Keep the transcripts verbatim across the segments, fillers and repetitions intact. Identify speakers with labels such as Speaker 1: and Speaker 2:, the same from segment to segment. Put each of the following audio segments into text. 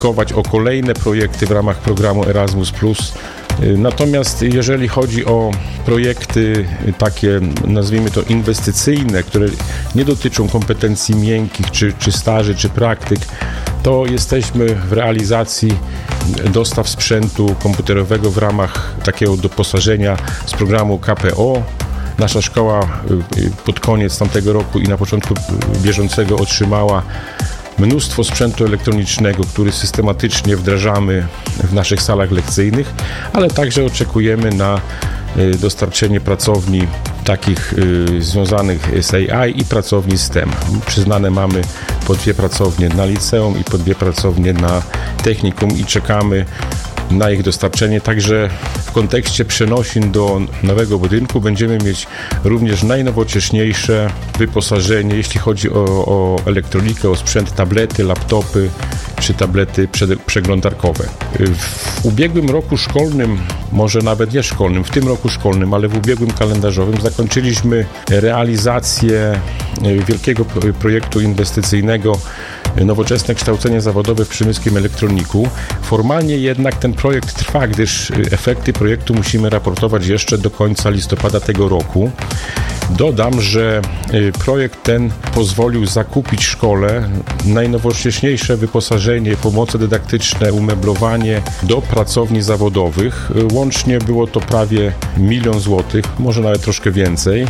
Speaker 1: o kolejne projekty w ramach programu Erasmus plus. Natomiast jeżeli chodzi o projekty takie, nazwijmy to inwestycyjne, które nie dotyczą kompetencji miękkich, czy, czy staży, czy praktyk, to jesteśmy w realizacji dostaw sprzętu komputerowego w ramach takiego doposażenia z programu K P O. Nasza szkoła pod koniec tamtego roku i na początku bieżącego otrzymała mnóstwo sprzętu elektronicznego, który systematycznie wdrażamy w naszych salach lekcyjnych, ale także oczekujemy na dostarczenie pracowni takich związanych z A I i pracowni S T E M. Przyznane mamy po dwie pracownie na liceum i po dwie pracownie na technikum i czekamy na ich dostarczenie. Także w kontekście przenosin do nowego budynku będziemy mieć również najnowocześniejsze wyposażenie, jeśli chodzi o, o elektronikę, o sprzęt, tablety, laptopy czy tablety przeglądarkowe. W ubiegłym roku szkolnym, może nawet nie szkolnym, w tym roku szkolnym, ale w ubiegłym kalendarzowym zakończyliśmy realizację wielkiego projektu inwestycyjnego Nowoczesne kształcenie zawodowe w przemysłowym elektroniku. Formalnie jednak ten projekt trwa, gdyż efekty projektu musimy raportować jeszcze do końca listopada tego roku. Dodam, że projekt ten pozwolił zakupić szkole najnowocześniejsze wyposażenie, pomoce dydaktyczne, umeblowanie do pracowni zawodowych. Łącznie było to prawie milion złotych, może nawet troszkę więcej,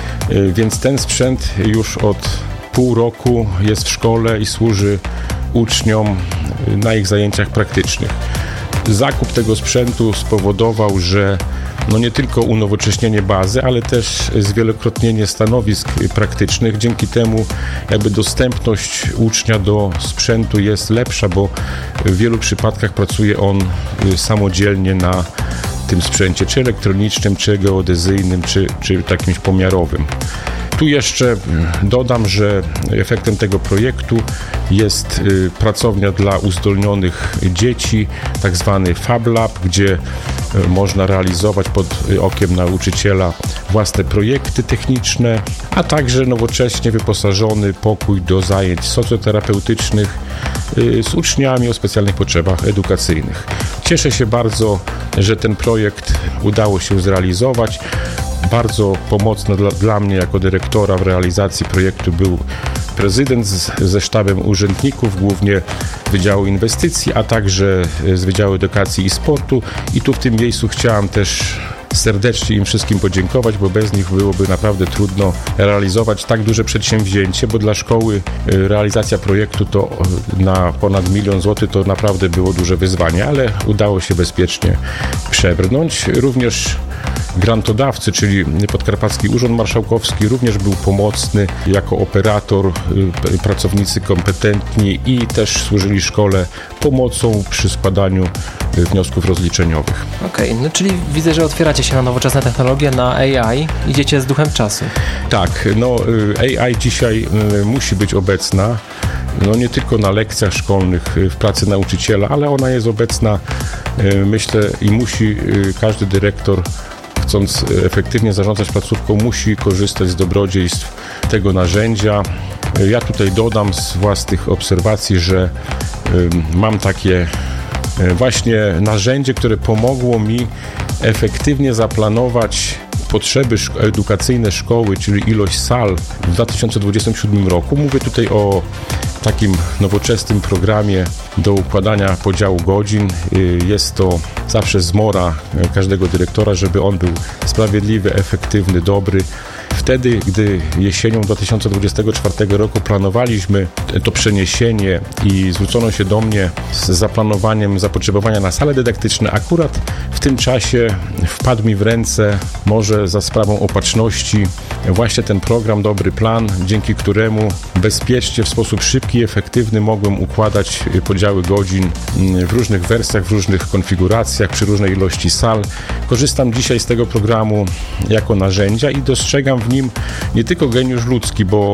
Speaker 1: więc ten sprzęt już od pół roku jest w szkole i służy uczniom na ich zajęciach praktycznych. Zakup tego sprzętu spowodował, że no nie tylko unowocześnienie bazy, ale też zwielokrotnienie stanowisk praktycznych. Dzięki temu jakby dostępność ucznia do sprzętu jest lepsza, bo w wielu przypadkach pracuje on samodzielnie na tym sprzęcie, czy elektronicznym, czy geodezyjnym, czy, czy takimś pomiarowym. Tu jeszcze dodam, że efektem tego projektu jest pracownia dla uzdolnionych dzieci, tak zwany Fab Lab, gdzie można realizować pod okiem nauczyciela własne projekty techniczne, a także nowocześnie wyposażony pokój do zajęć socjoterapeutycznych z uczniami o specjalnych potrzebach edukacyjnych. Cieszę się bardzo, że ten projekt udało się zrealizować. Bardzo pomocny dla, dla mnie jako dyrektora w realizacji projektu był prezydent z, ze sztabem urzędników, głównie Wydziału Inwestycji, a także z Wydziału Edukacji i Sportu. I tu w tym miejscu chciałam też serdecznie im wszystkim podziękować, bo bez nich byłoby naprawdę trudno realizować tak duże przedsięwzięcie, bo dla szkoły realizacja projektu to na ponad milion złotych to naprawdę było duże wyzwanie, ale udało się bezpiecznie przebrnąć. Również grantodawcy, czyli Podkarpacki Urząd Marszałkowski, również był pomocny jako operator, pracownicy kompetentni i też służyli szkole pomocą przy składaniu wniosków rozliczeniowych.
Speaker 2: Okej, okay, no czyli widzę, że otwieracie się na nowoczesne technologie, na A I, idziecie z duchem czasu.
Speaker 1: Tak, no A I dzisiaj musi być obecna, no nie tylko na lekcjach szkolnych, w pracy nauczyciela, ale ona jest obecna, myślę, i musi każdy dyrektor, chcąc efektywnie zarządzać placówką, musi korzystać z dobrodziejstw tego narzędzia. Ja tutaj dodam z własnych obserwacji, że mam takie właśnie narzędzie, które pomogło mi efektywnie zaplanować potrzeby edukacyjne szkoły, czyli ilość sal w dwa tysiące dwudziestym siódmym roku. Mówię tutaj o takim nowoczesnym programie do układania podziału godzin. Jest to zawsze zmora każdego dyrektora, żeby on był sprawiedliwy, efektywny, dobry. Wtedy, gdy jesienią dwa tysiące dwudziestego czwartego roku planowaliśmy to przeniesienie i zwrócono się do mnie z zaplanowaniem zapotrzebowania na sale dydaktyczne, akurat w tym czasie wpadł mi w ręce, może za sprawą opatrzności, właśnie ten program Dobry Plan, dzięki któremu bezpiecznie, w sposób szybki i efektywny mogłem układać podziały godzin w różnych wersjach, w różnych konfiguracjach, przy różnej ilości sal. Korzystam dzisiaj z tego programu jako narzędzia i dostrzegam w nim nie tylko geniusz ludzki, bo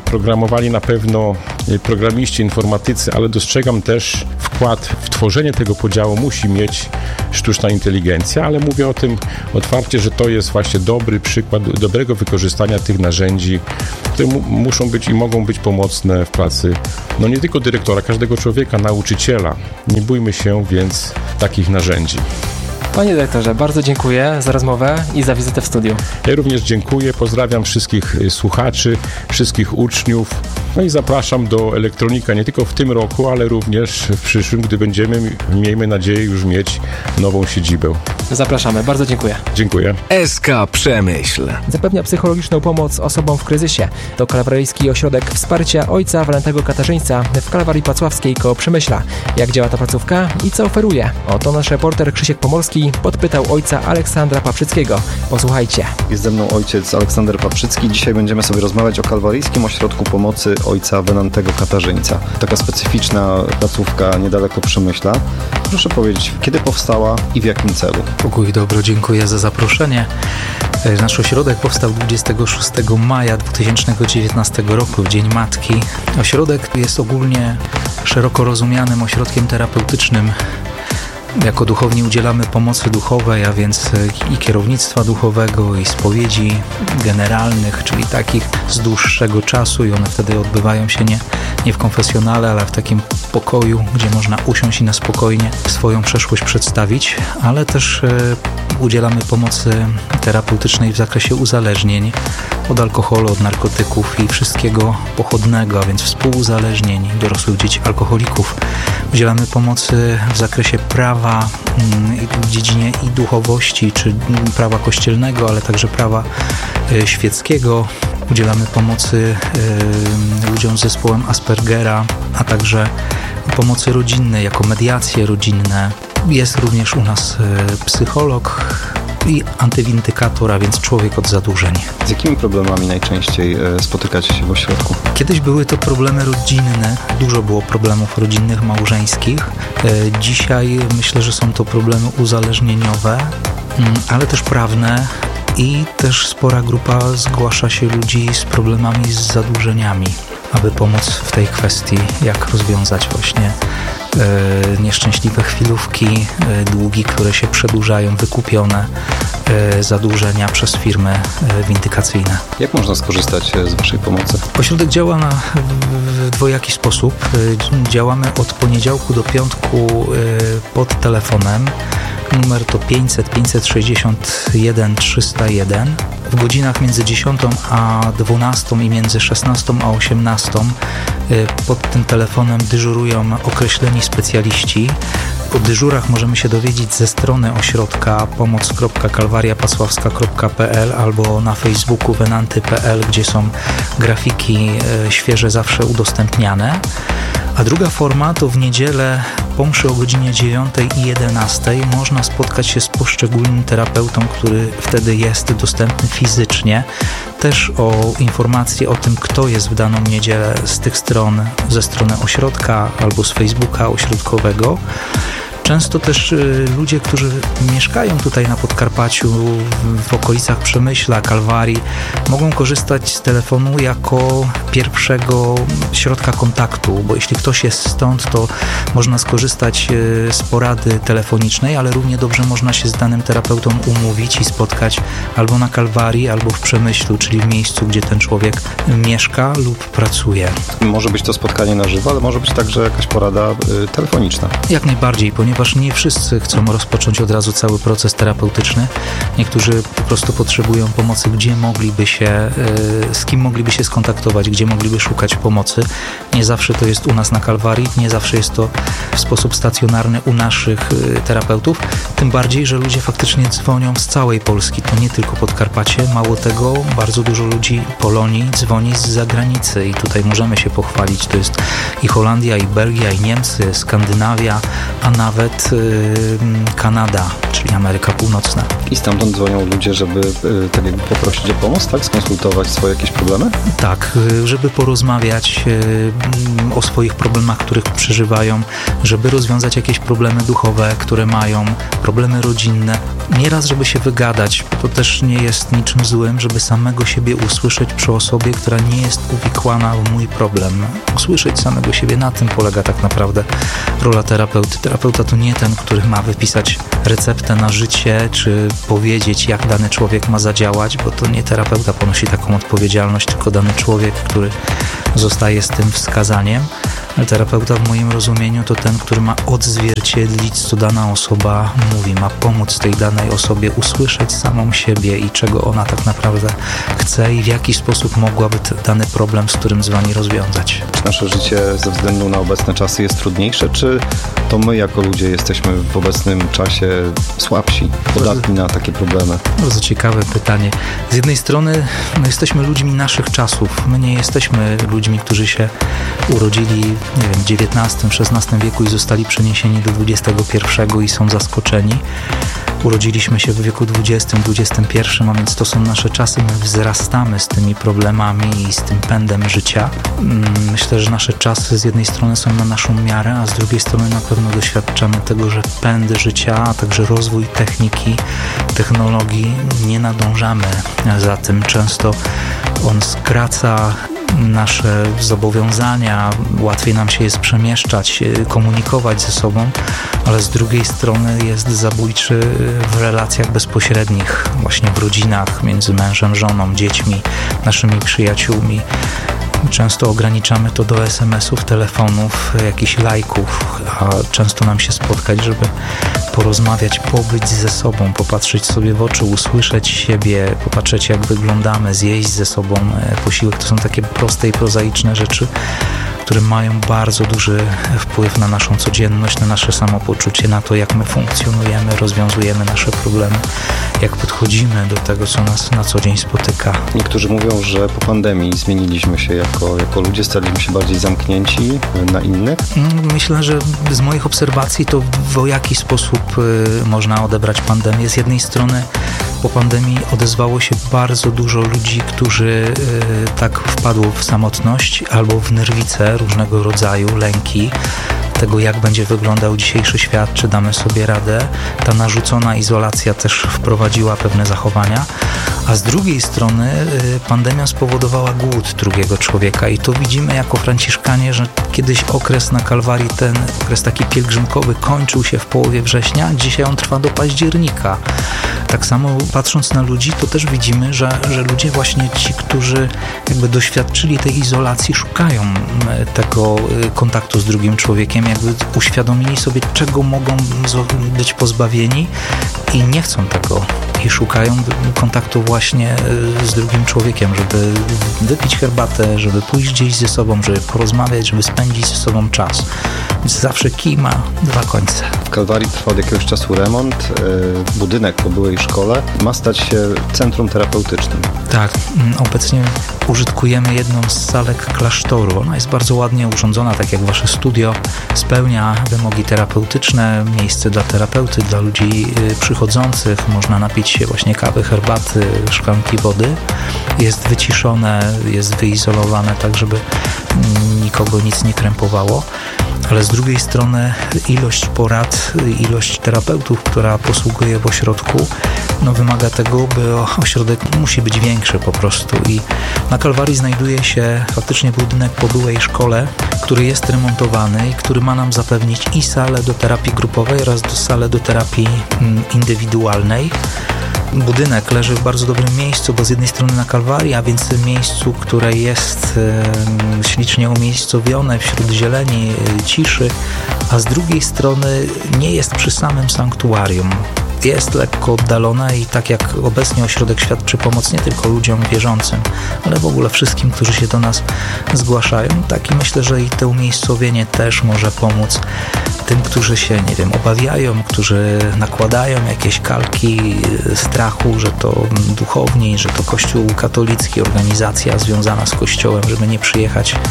Speaker 1: programowali na pewno programiści, informatycy, ale dostrzegam też wkład w tworzenie tego podziału musi mieć sztuczna inteligencja, ale mówię o tym otwarcie, że to jest właśnie dobry przykład dobrego wykorzystania tych narzędzi, które mu, muszą być i mogą być pomocne w pracy, no nie tylko dyrektora, każdego człowieka, nauczyciela. Nie bójmy się więc takich narzędzi.
Speaker 2: Panie dyrektorze, bardzo dziękuję za rozmowę i za wizytę w studiu.
Speaker 1: Ja również dziękuję, pozdrawiam wszystkich słuchaczy, wszystkich uczniów, no i zapraszam do Elektronika nie tylko w tym roku, ale również w przyszłym, gdy będziemy, miejmy nadzieję, już mieć nową siedzibę.
Speaker 2: Zapraszamy, bardzo dziękuję.
Speaker 1: Dziękuję.
Speaker 3: S K Przemyśl
Speaker 2: zapewnia psychologiczną pomoc osobom w kryzysie. To Kalwaryjski Ośrodek Wsparcia Ojca Walentego Katarzyńca w Kalwarii Pacławskiej koło Przemyśla. Jak działa ta placówka i co oferuje? Oto nasz reporter Krzysiek Pomorski podpytał ojca Aleksandra Paprzyckiego. Posłuchajcie.
Speaker 4: Jest ze mną ojciec Aleksander Paprzycki. Dzisiaj będziemy sobie rozmawiać o Kalwaryjskim Ośrodku Pomocy Ojca Walentego Katarzyńca. Taka specyficzna placówka niedaleko Przemyśla. Proszę powiedzieć, kiedy powstała i w jakim celu?
Speaker 5: Pokój dobro, dziękuję za zaproszenie. Nasz ośrodek powstał dwudziestego szóstego maja dwa tysiące dziewiętnastego roku, w Dzień Matki. Ośrodek jest ogólnie szeroko rozumianym ośrodkiem terapeutycznym. Jako duchowni udzielamy pomocy duchowej, a więc i kierownictwa duchowego, i spowiedzi generalnych, czyli takich z dłuższego czasu i one wtedy odbywają się nie, nie w konfesjonale, ale w takim pokoju, gdzie można usiąść i na spokojnie swoją przeszłość przedstawić, ale też e, udzielamy pomocy terapeutycznej w zakresie uzależnień od alkoholu, od narkotyków i wszystkiego pochodnego, a więc współuzależnień dorosłych dzieci alkoholików. Udzielamy pomocy w zakresie prawa w dziedzinie i duchowości, czy prawa kościelnego, ale także prawa świeckiego. Udzielamy pomocy ludziom z zespołem Aspergera, a także pomocy rodzinnej, jako mediacje rodzinne. Jest również u nas psycholog i antywindykator, a więc człowiek od zadłużeń.
Speaker 4: Z jakimi problemami najczęściej spotykacie się w ośrodku?
Speaker 5: Kiedyś były to problemy rodzinne, dużo było problemów rodzinnych, małżeńskich. Dzisiaj myślę, że są to problemy uzależnieniowe, ale też prawne i też spora grupa zgłasza się ludzi z problemami z zadłużeniami, aby pomóc w tej kwestii, jak rozwiązać właśnie e, nieszczęśliwe chwilówki, e, długi, które się przedłużają, wykupione e, zadłużenia przez firmy e, windykacyjne.
Speaker 4: Jak można skorzystać z waszej pomocy?
Speaker 5: Ośrodek działa na, w dwojaki sposób. E, działamy od poniedziałku do piątku e, pod telefonem. Numer to pięćset pięćset sześćdziesiąt jeden trzysta jeden. W godzinach między dziesiątą a dwunastą i między szesnastą a osiemnastą pod tym telefonem dyżurują określeni specjaliści. O dyżurach możemy się dowiedzieć ze strony ośrodka pomoc kropka kalwaria pacławska kropka p l albo na Facebooku wenanty kropka p l, gdzie są grafiki świeże zawsze udostępniane. A druga forma to w niedzielę po mszy o godzinie dziewiątej i jedenastej można spotkać się z poszczególnym terapeutą, który wtedy jest dostępny fizycznie. Też o informacje o tym, kto jest w daną niedzielę z tych stron, ze strony ośrodka albo z Facebooka ośrodkowego. Często też ludzie, którzy mieszkają tutaj na Podkarpaciu, w okolicach Przemyśla, Kalwarii, mogą korzystać z telefonu jako pierwszego środka kontaktu, bo jeśli ktoś jest stąd, to można skorzystać z porady telefonicznej, ale równie dobrze można się z danym terapeutą umówić i spotkać albo na Kalwarii, albo w Przemyślu, czyli w miejscu, gdzie ten człowiek mieszka lub pracuje.
Speaker 4: Może być to spotkanie na żywo, ale może być także jakaś porada y, telefoniczna.
Speaker 5: Jak najbardziej, ponieważ ponieważ nie wszyscy chcą rozpocząć od razu cały proces terapeutyczny. Niektórzy po prostu potrzebują pomocy, gdzie mogliby się, z kim mogliby się skontaktować, gdzie mogliby szukać pomocy. Nie zawsze to jest u nas na Kalwarii, nie zawsze jest to w sposób stacjonarny u naszych terapeutów. Tym bardziej, że ludzie faktycznie dzwonią z całej Polski, to nie tylko Podkarpacie. Mało tego, bardzo dużo ludzi Polonii dzwoni z zagranicy i tutaj możemy się pochwalić. To jest i Holandia, i Belgia, i Niemcy, Skandynawia, a nawet nawet Kanada, czyli Ameryka Północna.
Speaker 4: I stamtąd dzwonią ludzie, żeby tak jakby poprosić o pomoc, tak? Skonsultować swoje jakieś problemy?
Speaker 5: Tak, żeby porozmawiać o swoich problemach, których przeżywają, żeby rozwiązać jakieś problemy duchowe, które mają, problemy rodzinne. Nieraz, żeby się wygadać, to też nie jest niczym złym, żeby samego siebie usłyszeć przy osobie, która nie jest uwikłana w mój problem. Usłyszeć samego siebie, na tym polega tak naprawdę rola terapeuty. Terapeuta to nie ten, który ma wypisać receptę na życie, czy powiedzieć, jak dany człowiek ma zadziałać, bo to nie terapeuta ponosi taką odpowiedzialność, tylko dany człowiek, który zostaje z tym wskazaniem. Ale terapeuta w moim rozumieniu to ten, który ma odzwierciedlić, co dana osoba mówi, ma pomóc tej danej osobie usłyszeć samą siebie i czego ona tak naprawdę chce i w jaki sposób mogłaby ten dany problem, z którym dzwoni, rozwiązać.
Speaker 4: Czy nasze życie ze względu na obecne czasy jest trudniejsze, czy to my jako ludzie jesteśmy w obecnym czasie słabsi, podatni na takie problemy?
Speaker 5: Bardzo ciekawe pytanie. Z jednej strony no, jesteśmy ludźmi naszych czasów. My nie jesteśmy ludźmi, którzy się urodzili nie wiem, w dziewiętnastym, szesnastym wieku i zostali przeniesieni do dwudziestego pierwszego i są zaskoczeni. Urodziliśmy się w wieku dwudziestym, dwudziestym pierwszym, a więc to są nasze czasy. My wzrastamy z tymi problemami i z tym pędem życia. Myślę, że nasze czasy z jednej strony są na naszą miarę, a z drugiej strony na pewno doświadczamy tego, że pęd życia, a także rozwój techniki, technologii, nie nadążamy za tym. Często on skraca nasze zobowiązania, łatwiej nam się jest przemieszczać, komunikować ze sobą, ale z drugiej strony jest zabójczy w relacjach bezpośrednich, właśnie w rodzinach, między mężem, żoną, dziećmi, naszymi przyjaciółmi. Często ograniczamy to do es em esów, telefonów, jakichś lajków, a często nam się spotkać, żeby porozmawiać, pobyć ze sobą, popatrzeć sobie w oczy, usłyszeć siebie, popatrzeć jak wyglądamy, zjeść ze sobą posiłek. To są takie proste i prozaiczne rzeczy, które mają bardzo duży wpływ na naszą codzienność, na nasze samopoczucie, na to, jak my funkcjonujemy, rozwiązujemy nasze problemy, jak podchodzimy do tego, co nas na co dzień spotyka.
Speaker 4: Niektórzy mówią, że po pandemii zmieniliśmy się jako, jako ludzie, staliśmy się bardziej zamknięci na innych.
Speaker 5: Myślę, że z moich obserwacji to w jaki sposób y, można odebrać pandemię. Z jednej strony po pandemii odezwało się bardzo dużo ludzi, którzy y, tak wpadło w samotność albo w nerwice różnego rodzaju, lęki tego, jak będzie wyglądał dzisiejszy świat, czy damy sobie radę. Ta narzucona izolacja też wprowadziła pewne zachowania, a z drugiej strony y, pandemia spowodowała głód drugiego człowieka i to widzimy jako franciszkanie, że kiedyś okres na Kalwarii, ten okres taki pielgrzymkowy kończył się w połowie września, dzisiaj on trwa do października. Tak samo patrząc na ludzi, to też widzimy, że, że ludzie właśnie ci, którzy jakby doświadczyli tej izolacji, szukają tego kontaktu z drugim człowiekiem, jakby uświadomili sobie, czego mogą być pozbawieni i nie chcą tego i szukają kontaktu właśnie z drugim człowiekiem, żeby wypić herbatę, żeby pójść gdzieś ze sobą, żeby porozmawiać, żeby spędzić ze sobą czas. Więc zawsze kij ma dwa końce.
Speaker 4: W Kalwarii trwa od jakiegoś czasu remont. Budynek po byłej szkole ma stać się centrum terapeutycznym.
Speaker 5: Tak, obecnie użytkujemy jedną z salek klasztoru. Ona jest bardzo ładnie urządzona, tak jak wasze studio. Spełnia wymogi terapeutyczne, miejsce dla terapeuty, dla ludzi przychodzących. Można napić się właśnie kawy, herbaty, szklanki wody. Jest wyciszone, jest wyizolowane, tak żeby nikogo nic nie krępowało. Ale z drugiej strony ilość porad, ilość terapeutów, która posługuje w ośrodku, no wymaga tego, by ośrodek musi być większy po prostu. I na Kalwarii znajduje się faktycznie budynek po byłej szkole, który jest remontowany i który ma nam zapewnić i salę do terapii grupowej oraz do salę do terapii indywidualnej. Budynek leży w bardzo dobrym miejscu, bo z jednej strony na Kalwarii, a więc w miejscu, które jest e, ślicznie umiejscowione wśród zieleni, e, ciszy, a z drugiej strony nie jest przy samym sanktuarium. Jest lekko oddalone i tak jak obecnie ośrodek świadczy pomoc nie tylko ludziom wierzącym, ale w ogóle wszystkim, którzy się do nas zgłaszają, tak i myślę, że i to umiejscowienie też może pomóc tym, którzy się, nie wiem, obawiają, którzy nakładają jakieś kalki strachu, że to duchowni, że to Kościół katolicki, organizacja związana z Kościołem, żeby nie przyjechać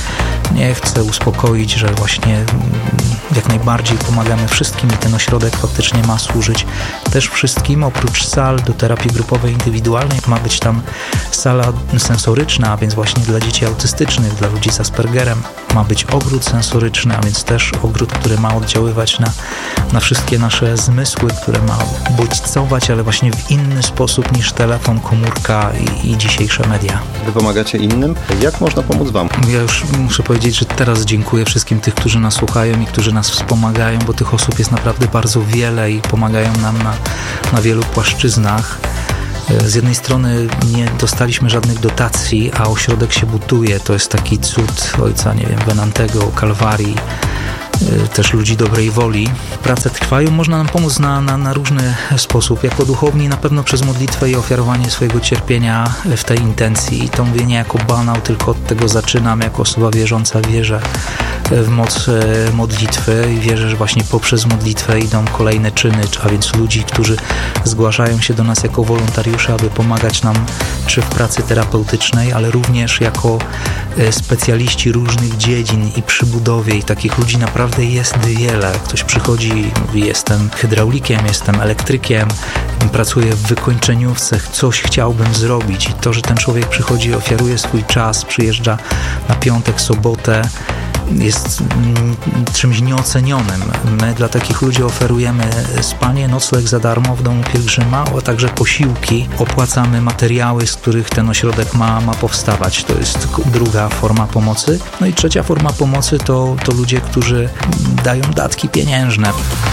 Speaker 5: nie chcę uspokoić, że właśnie jak najbardziej pomagamy wszystkim i ten ośrodek faktycznie ma służyć też wszystkim. Oprócz sal do terapii grupowej, indywidualnej ma być tam sala sensoryczna, a więc właśnie dla dzieci autystycznych, dla ludzi z Aspergerem. Ma być ogród sensoryczny, a więc też ogród, który ma oddziaływać na, na wszystkie nasze zmysły, które ma bodźcować, ale właśnie w inny sposób niż telefon, komórka i, i dzisiejsze media.
Speaker 4: Wy pomagacie innym. Jak można pomóc wam?
Speaker 5: Ja już muszę powiedzieć, że teraz dziękuję wszystkim tych, którzy nas słuchają i którzy nas wspomagają, bo tych osób jest naprawdę bardzo wiele i pomagają nam na, na wielu płaszczyznach. Z jednej strony nie dostaliśmy żadnych dotacji, a ośrodek się buduje. To jest taki cud ojca, nie wiem, Venantego, Kalwarii, też ludzi dobrej woli. Prace trwają, można nam pomóc na, na, na różny sposób. Jako duchowni na pewno przez modlitwę i ofiarowanie swojego cierpienia w tej intencji. I to mówię nie jako banał, tylko od tego zaczynam. Jako osoba wierząca wierzę w moc modlitwy i wierzę, że właśnie poprzez modlitwę idą kolejne czyny, a więc ludzi, którzy zgłaszają się do nas jako wolontariusze, aby pomagać nam czy w pracy terapeutycznej, ale również jako specjaliści różnych dziedzin i przy budowie i takich ludzi naprawdę jest wiele. Ktoś przychodzi i mówi, jestem hydraulikiem, jestem elektrykiem, pracuję w wykończeniówce, coś chciałbym zrobić i to, że ten człowiek przychodzi, ofiaruje swój czas, przyjeżdża na piątek, sobotę, jest czymś nieocenionym. My dla takich ludzi oferujemy spanie, nocleg za darmo w domu pielgrzyma, a także posiłki. Opłacamy materiały, z których ten ośrodek ma, ma powstawać. To jest druga forma pomocy. No i trzecia forma pomocy to, to ludzie, którzy dają datki pieniężne.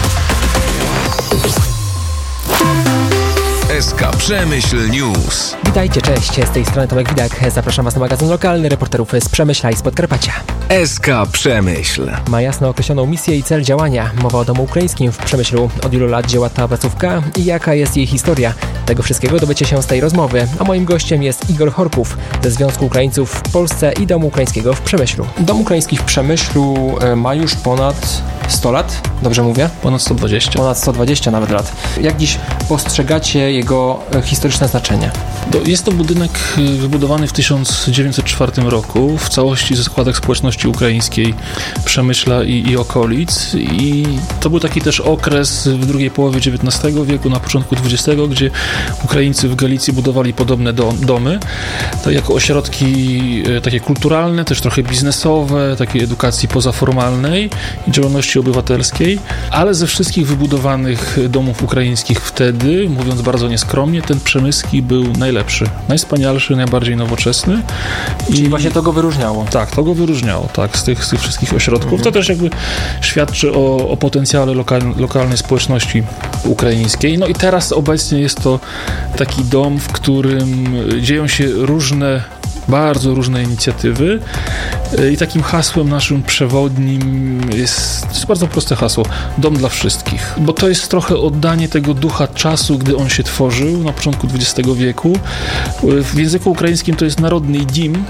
Speaker 3: S K Przemyśl News.
Speaker 2: Witajcie, cześć, z tej strony Tomek Widak. Zapraszam Was na magazyn lokalny reporterów z Przemyśla i z Podkarpacia.
Speaker 3: S K Przemyśl
Speaker 2: Ma jasno określoną misję i cel działania. Mowa o Domu Ukraińskim w Przemyślu. Od ilu lat działa ta placówka i jaka jest jej historia? Tego wszystkiego dowiecie się z tej rozmowy. A moim gościem jest Igor Horków ze Związku Ukraińców w Polsce i Domu Ukraińskiego w Przemyślu. Dom Ukraiński w Przemyślu ma już ponad sto lat, dobrze mówię?
Speaker 6: Ponad sto dwadzieścia.
Speaker 2: Ponad sto dwadzieścia nawet lat. Jak dziś postrzegacie jego historyczne znaczenie?
Speaker 6: Jest to budynek wybudowany w tysiąc dziewięćset czwartym roku w całości ze składek społeczności ukraińskiej Przemyśla i, i okolic i to był taki też okres w drugiej połowie dziewiętnastego wieku, na początku dwudziestego, gdzie Ukraińcy w Galicji budowali podobne do, domy, tak jako ośrodki takie kulturalne, też trochę biznesowe, takiej edukacji pozaformalnej i działalności obywatelskiej, ale ze wszystkich wybudowanych domów ukraińskich wtedy, mówiąc bardzo nieskromnie, ten przemyski był najlepszy, najwspanialszy, najbardziej nowoczesny.
Speaker 2: Czyli I właśnie to go wyróżniało.
Speaker 6: Tak, to go wyróżniało, tak, z tych, z tych wszystkich ośrodków. Mhm. To też jakby świadczy o, o potencjale lokal, lokalnej społeczności ukraińskiej. No i teraz obecnie jest to taki dom, w którym dzieją się różne bardzo różne inicjatywy i takim hasłem naszym przewodnim jest, to jest bardzo proste hasło, dom dla wszystkich, bo to jest trochę oddanie tego ducha czasu, gdy on się tworzył na początku dwudziestego wieku. W języku ukraińskim to jest narodny dim,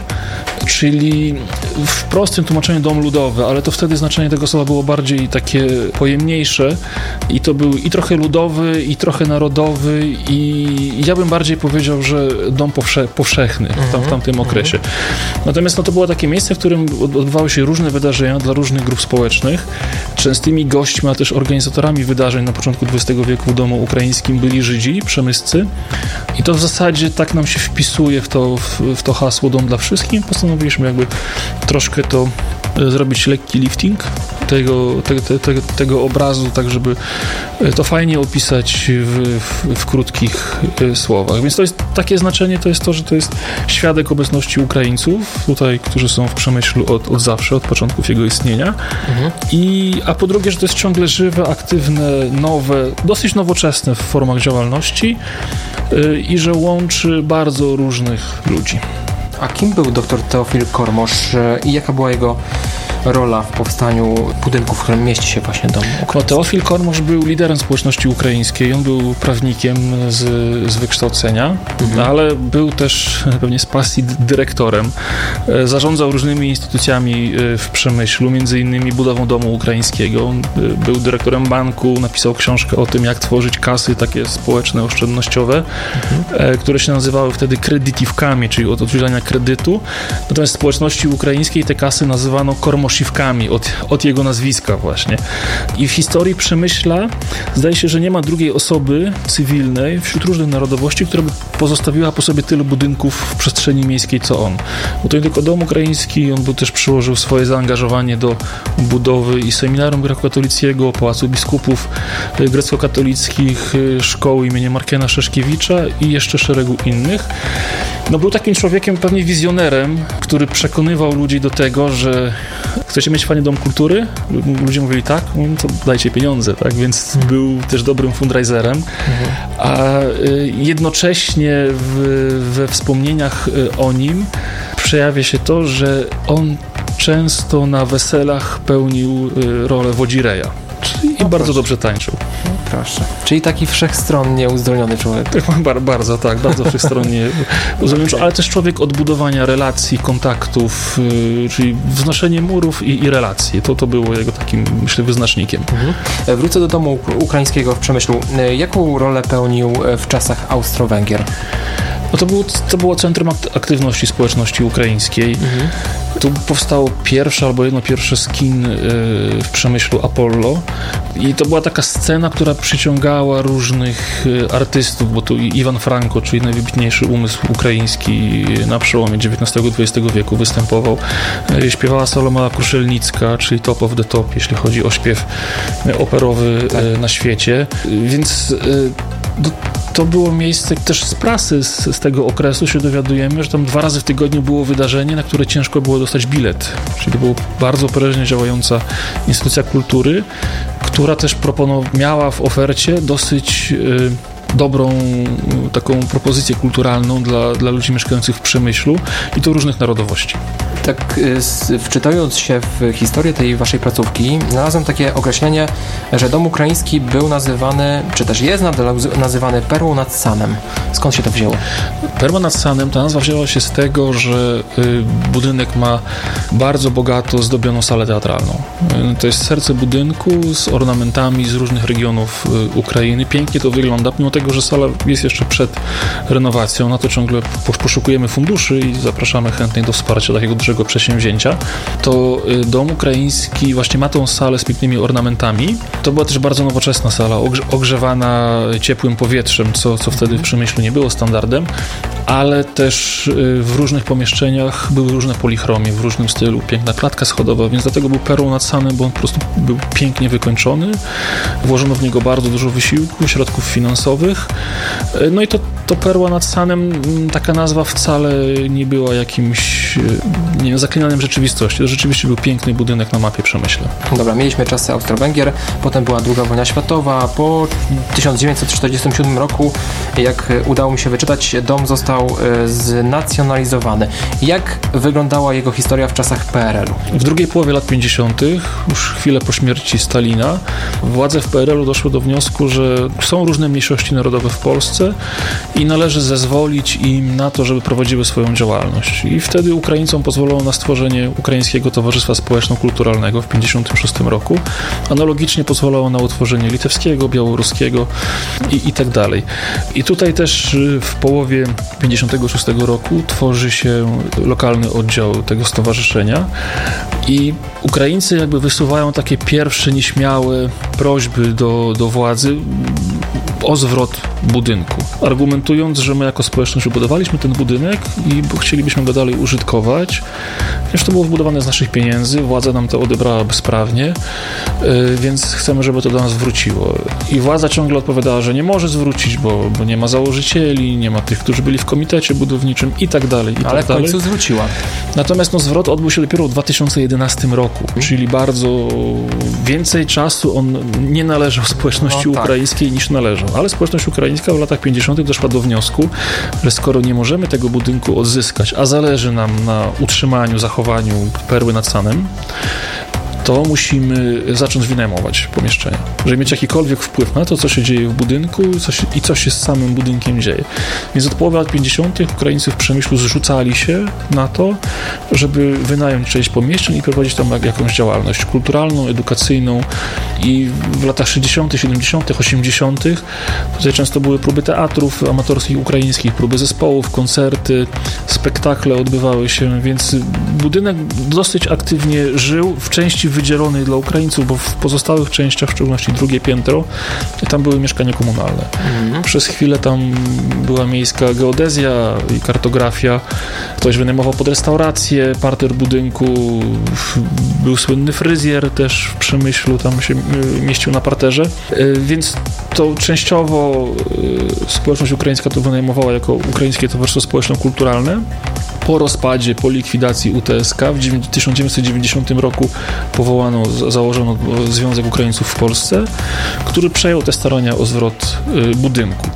Speaker 6: czyli w prostym tłumaczeniu dom ludowy, ale to wtedy znaczenie tego słowa było bardziej takie pojemniejsze i to był i trochę ludowy, i trochę narodowy i ja bym bardziej powiedział, że dom powsze- powszechny w, tam, w tamtym okresie. Natomiast no, to było takie miejsce, w którym odbywały się różne wydarzenia dla różnych grup społecznych. Częstymi gośćmi, a też organizatorami wydarzeń na początku dwudziestego wieku w domu ukraińskim byli Żydzi, przemyscy i to w zasadzie tak nam się wpisuje w to, w, w to hasło dom dla wszystkich. Postanowiliśmy jakby troszkę to zrobić lekki lifting tego, te, te, te, tego obrazu, tak żeby to fajnie opisać w, w, w krótkich słowach. Więc to jest takie znaczenie, to jest to, że to jest świadek obecności Ukraińców tutaj, którzy są w Przemyślu od, od zawsze, od początków jego istnienia. Mhm. I, a po drugie, że to jest ciągle żywe, aktywne, nowe, dosyć nowoczesne w formach działalności yy, i że łączy bardzo różnych ludzi.
Speaker 2: A kim był dr Teofil Kormosz i jaka była jego rola w powstaniu budynku, w którym mieści się właśnie dom ukraiński?
Speaker 6: No, Teofil Kormosz był liderem społeczności ukraińskiej. On był prawnikiem z, z wykształcenia, mhm. ale był też pewnie z pasji dyrektorem. Zarządzał różnymi instytucjami w Przemyślu, między innymi budową domu ukraińskiego. On był dyrektorem banku, napisał książkę o tym, jak tworzyć kasy takie społeczne, oszczędnościowe, mhm. które się nazywały wtedy kredytywkami, czyli od udzielania kredytu. Natomiast w społeczności ukraińskiej te kasy nazywano kormoszywkami od, od jego nazwiska właśnie. I w historii Przemyśla zdaje się, że nie ma drugiej osoby cywilnej wśród różnych narodowości, która by pozostawiła po sobie tyle budynków w przestrzeni miejskiej, co on. Bo to nie tylko dom ukraiński, on był też przyłożył swoje zaangażowanie do budowy i seminarium grecko-katolickiego, Pałacu Biskupów grecko-katolickich, szkoły imienia Markiana Szeszkiewicza i jeszcze szeregu innych. No, był takim człowiekiem, pewnie wizjonerem, który przekonywał ludzi do tego, że chcecie mieć fajny dom kultury? Ludzie mówili tak, no to dajcie pieniądze, tak? Więc mhm. był też dobrym fundraiserem, mhm. a jednocześnie w, we wspomnieniach o nim przejawia się to, że on często na weselach pełnił rolę wodzireja. I no bardzo proszę. dobrze tańczył.
Speaker 2: No proszę. Czyli taki wszechstronnie uzdolniony człowiek.
Speaker 6: Bar- bardzo, tak, bardzo wszechstronnie uzdolniony, okay. ale też człowiek od budowania relacji, kontaktów, yy, czyli wznoszenie murów i, i relacji. To, to było jego takim, myślę, wyznacznikiem.
Speaker 2: Mhm. Wrócę do domu ukraińskiego w Przemyślu. Jaką rolę pełnił w czasach Austro-Węgier?
Speaker 6: No to, był, to było centrum aktywności społeczności ukraińskiej. Mhm. Tu powstało pierwsze albo jedno pierwsze z kin w Przemyślu Apollo i to była taka scena, która przyciągała różnych artystów, bo tu Iwan Franko, czyli najwybitniejszy umysł ukraiński na przełomie dziewiętnastego i dwudziestego wieku występował. Śpiewała Saloma Kruszelnicka, czyli top of the top, jeśli chodzi o śpiew operowy tak. na świecie. Więc do, to było miejsce, też z prasy z, z tego okresu się dowiadujemy, że tam dwa razy w tygodniu było wydarzenie, na które ciężko było dostać bilet. Czyli to była bardzo prężnie działająca instytucja kultury, która też proponow- miała w ofercie dosyć y, dobrą taką propozycję kulturalną dla, dla ludzi mieszkających w Przemyślu i to różnych narodowości.
Speaker 2: Tak, wczytując się w historię tej waszej placówki, znalazłem takie określenie, że dom ukraiński był nazywany, czy też jest nadal nazywany perłą nad Sanem. Skąd się to wzięło?
Speaker 6: Perła nad Sanem, ta nazwa wzięła się z tego, że budynek ma bardzo bogato zdobioną salę teatralną. To jest serce budynku z ornamentami z różnych regionów Ukrainy. Pięknie to wygląda, mimo tego, że sala jest jeszcze przed renowacją. Na to ciągle poszukujemy funduszy i zapraszamy chętnych do wsparcia takiego dużego przedsięwzięcia. To dom ukraiński właśnie ma tą salę z pięknymi ornamentami. To była też bardzo nowoczesna sala, ogrzewana ciepłym powietrzem, co, co wtedy w Przemyślu nie było standardem, ale też w różnych pomieszczeniach były różne polichromie, w różnym stylu, piękna klatka schodowa, więc dlatego był perłą nad Sanem, bo on po prostu był pięknie wykończony. Włożono w niego bardzo dużo wysiłku, środków finansowych. No i to, to perła nad Sanem, taka nazwa wcale nie była jakimś, nie wiem, zaklinaniem rzeczywistości. To rzeczywiście był piękny budynek na mapie Przemyśla.
Speaker 2: Dobra, mieliśmy czasy Austro-Węgier, potem była druga wojna światowa. Po tysiąc dziewięćset czterdziestym siódmym roku, jak udało mi się wyczytać, dom został znacjonalizowany. Jak wyglądała jego historia w czasach P R L-u?
Speaker 6: W drugiej połowie lat pięćdziesiątych, już chwilę po śmierci Stalina, władze w P R L-u doszły do wniosku, że są różne mniejszości narodowe w Polsce i należy zezwolić im na to, żeby prowadziły swoją działalność. I wtedy Ukraińcom pozwolono na stworzenie Ukraińskiego Towarzystwa Społeczno-Kulturalnego w pięćdziesiątym szóstym roku. Analogicznie pozwalało na utworzenie litewskiego, białoruskiego i, i tak dalej. I tutaj też w połowie pięćdziesiątego szóstego roku tworzy się lokalny oddział tego stowarzyszenia i Ukraińcy jakby wysuwają takie pierwsze nieśmiałe prośby do, do władzy o zwrot budynku, argumentując, że my jako społeczność wybudowaliśmy ten budynek i chcielibyśmy go dalej użytkować. Wiesz, to było wbudowane z naszych pieniędzy, władza nam to odebrała bezprawnie, więc chcemy, żeby to do nas wróciło. I władza ciągle odpowiadała, że nie może zwrócić, bo, bo nie ma założycieli, nie ma tych, którzy byli w komitecie budowniczym i tak dalej. I
Speaker 2: Ale
Speaker 6: tak
Speaker 2: w końcu
Speaker 6: dalej.
Speaker 2: zwróciła.
Speaker 6: Natomiast no, zwrot odbył się dopiero w dwa tysiące jedenastym roku, hmm. czyli bardzo więcej czasu on nie należał społeczności no, tak. ukraińskiej niż należał. Ale społeczność ukraińska w latach pięćdziesiątych doszła do wniosku, że skoro nie możemy tego budynku odzyskać, a zależy nam na utrzymaniu, zachowaniu perły nad Sanem, to musimy zacząć wynajmować pomieszczenia, żeby mieć jakikolwiek wpływ na to, co się dzieje w budynku co się, i co się z samym budynkiem dzieje. Więc od połowy lat pięćdziesiątych Ukraińcy w przemyślu zrzucali się na to, żeby wynająć część pomieszczeń i prowadzić tam jakąś działalność kulturalną, edukacyjną i w latach sześćdziesiątych, siedemdziesiątych, osiemdziesiątych tutaj często były próby teatrów amatorskich ukraińskich, próby zespołów, koncerty, spektakle odbywały się, więc budynek dosyć aktywnie żył, w części wydzielonej dla Ukraińców, bo w pozostałych częściach, w szczególności drugie piętro, tam były mieszkania komunalne. Mhm. Przez chwilę tam była miejska geodezja i kartografia, ktoś wynajmował pod restaurację, parter budynku, był słynny fryzjer też w Przemyślu, tam się mieścił na parterze, więc to częściowo społeczność ukraińska to wynajmowała jako Ukraińskie Towarzystwo Społeczno-Kulturalne. Po rozpadzie, po likwidacji U T S K w tysiąc dziewięćset dziewięćdziesiątym roku powołano, założono Związek Ukraińców w Polsce, który przejął te starania o zwrot budynku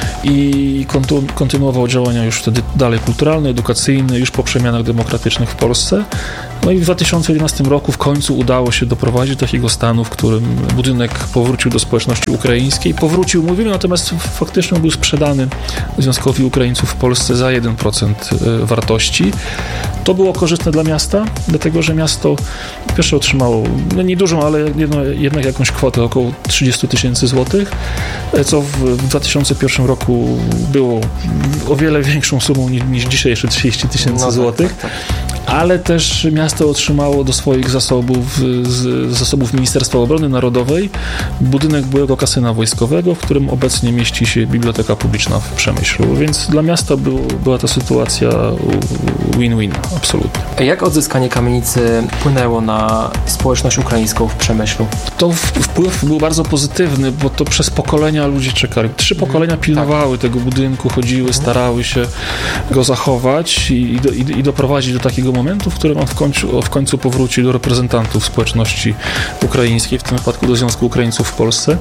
Speaker 6: i kontynuował działania już wtedy dalej kulturalne, edukacyjne, już po przemianach demokratycznych w Polsce. No i w dwa tysiące jedenastym roku w końcu udało się doprowadzić do takiego stanu, w którym budynek powrócił do społeczności ukraińskiej. Powrócił, mówimy, natomiast faktycznie był sprzedany Związkowi Ukraińców w Polsce za jeden procent wartości. To było korzystne dla miasta, dlatego że miasto pierwsze otrzymało, no niedużą, ale jedno, jednak jakąś kwotę, około trzydzieści tysięcy złotych, co w, w dwa tysiące pierwszym roku było o wiele większą sumą niż, niż dzisiejsze trzydzieści tysięcy no, złotych. Tak, tak, tak. Ale też miasto otrzymało do swoich zasobów, z zasobów Ministerstwa Obrony Narodowej budynek byłego kasyna wojskowego, w którym obecnie mieści się Biblioteka Publiczna w Przemyślu, więc dla miasta był, była to sytuacja win-win, absolutnie.
Speaker 2: A jak odzyskanie kamienicy wpłynęło na społeczność ukraińską w Przemyślu?
Speaker 6: To wpływ był bardzo pozytywny, bo to przez pokolenia ludzie czekali. Trzy pokolenia pilnowały tak. tego budynku, chodziły, starały się go zachować i, i, i doprowadzić do takiego momentu, w którym on w końcu, w końcu powróci do reprezentantów społeczności ukraińskiej, w tym wypadku do Związku Ukraińców w Polsce.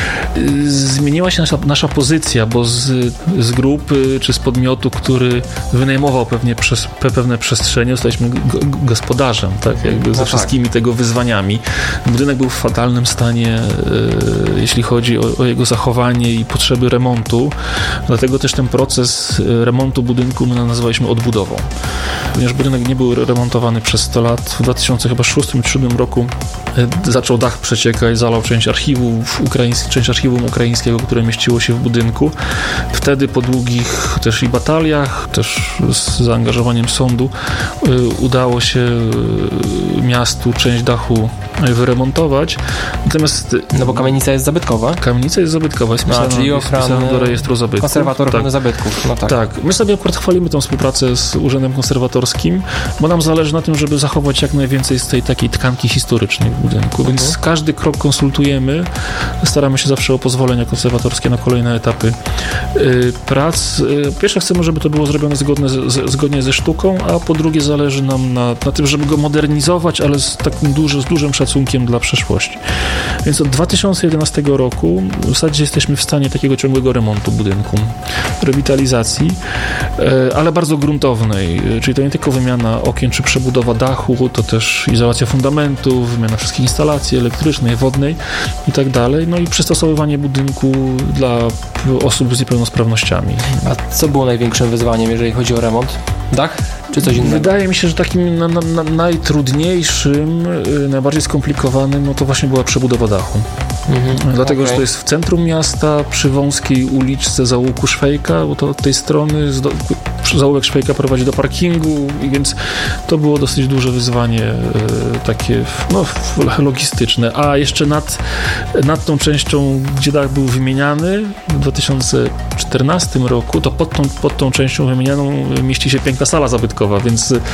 Speaker 6: Zmieniła się nasza, nasza pozycja, bo z, z grupy czy z podmiotu, który wynajmował pewnie przez, pewne przestrzenie, zostaliśmy gospodarzem, tak, jakby ze no wszystkimi tak. tego wyzwaniami. Budynek był w fatalnym stanie, e, jeśli chodzi o, o jego zachowanie i potrzeby remontu, dlatego też ten proces remontu budynku my nazwaliśmy odbudową. Ponieważ budynek nie był remontowany przez sto lat. W dwa tysiące szóstym czy dwa tysiące siódmym roku zaczął dach przeciekać, zalał część archiwów ukraińskich, część archiwum ukraińskiego, które mieściło się w budynku. Wtedy po długich też i bataliach, też z zaangażowaniem sądu udało się miastu część dachu wyremontować. Natomiast...
Speaker 2: No bo kamienica jest zabytkowa.
Speaker 6: Kamienica jest zabytkowa, jest wpisana,
Speaker 2: no, jest wpisana
Speaker 6: do rejestru zabytków.
Speaker 2: Konserwator ochrony
Speaker 6: tak.
Speaker 2: zabytków. No tak.
Speaker 6: tak. My sobie akurat chwalimy tę współpracę z Urzędem Konserwatorskim, bo nam zależy na tym, żeby zachować jak najwięcej z tej takiej tkanki historycznej w budynku, więc mhm. każdy krok konsultujemy, staramy się zawsze o pozwolenia konserwatorskie na kolejne etapy y, prac. Y, pierwsze chcemy, żeby to było zrobione zgodne z, zgodnie ze sztuką, a po drugie zależy nam na, na tym, żeby go modernizować, ale z takim duży, z dużym szacunkiem dla przeszłości. Więc od dwa tysiące jedenastego roku w zasadzie jesteśmy w stanie takiego ciągłego remontu budynku, rewitalizacji, y, ale bardzo gruntownej, y, czyli to nie tylko wymiana okien czy przebudowa dachu, to też izolacja fundamentów, wymiana wszystkich instalacji elektrycznej, wodnej i tak dalej, no i przystosowywanie budynku dla osób z niepełnosprawnościami.
Speaker 2: A co było największym wyzwaniem, jeżeli chodzi o remont? Dach? Czy coś innego?
Speaker 6: Wydaje mi się, że takim na, na, najtrudniejszym, najbardziej skomplikowanym, no to właśnie była przebudowa dachu. Mhm, Dlatego, okay. że to jest w centrum miasta, przy wąskiej uliczce zaułku Szwejka, bo to od tej strony do, zaułek Szwejka prowadzi do parkingu, więc to było dosyć duże wyzwanie e, takie no, logistyczne. A jeszcze nad, nad tą częścią, gdzie dach był wymieniany w dwa tysiące czternastym roku, to pod tą, pod tą częścią wymienianą mieści się piękna sala zabytkowa, więc e,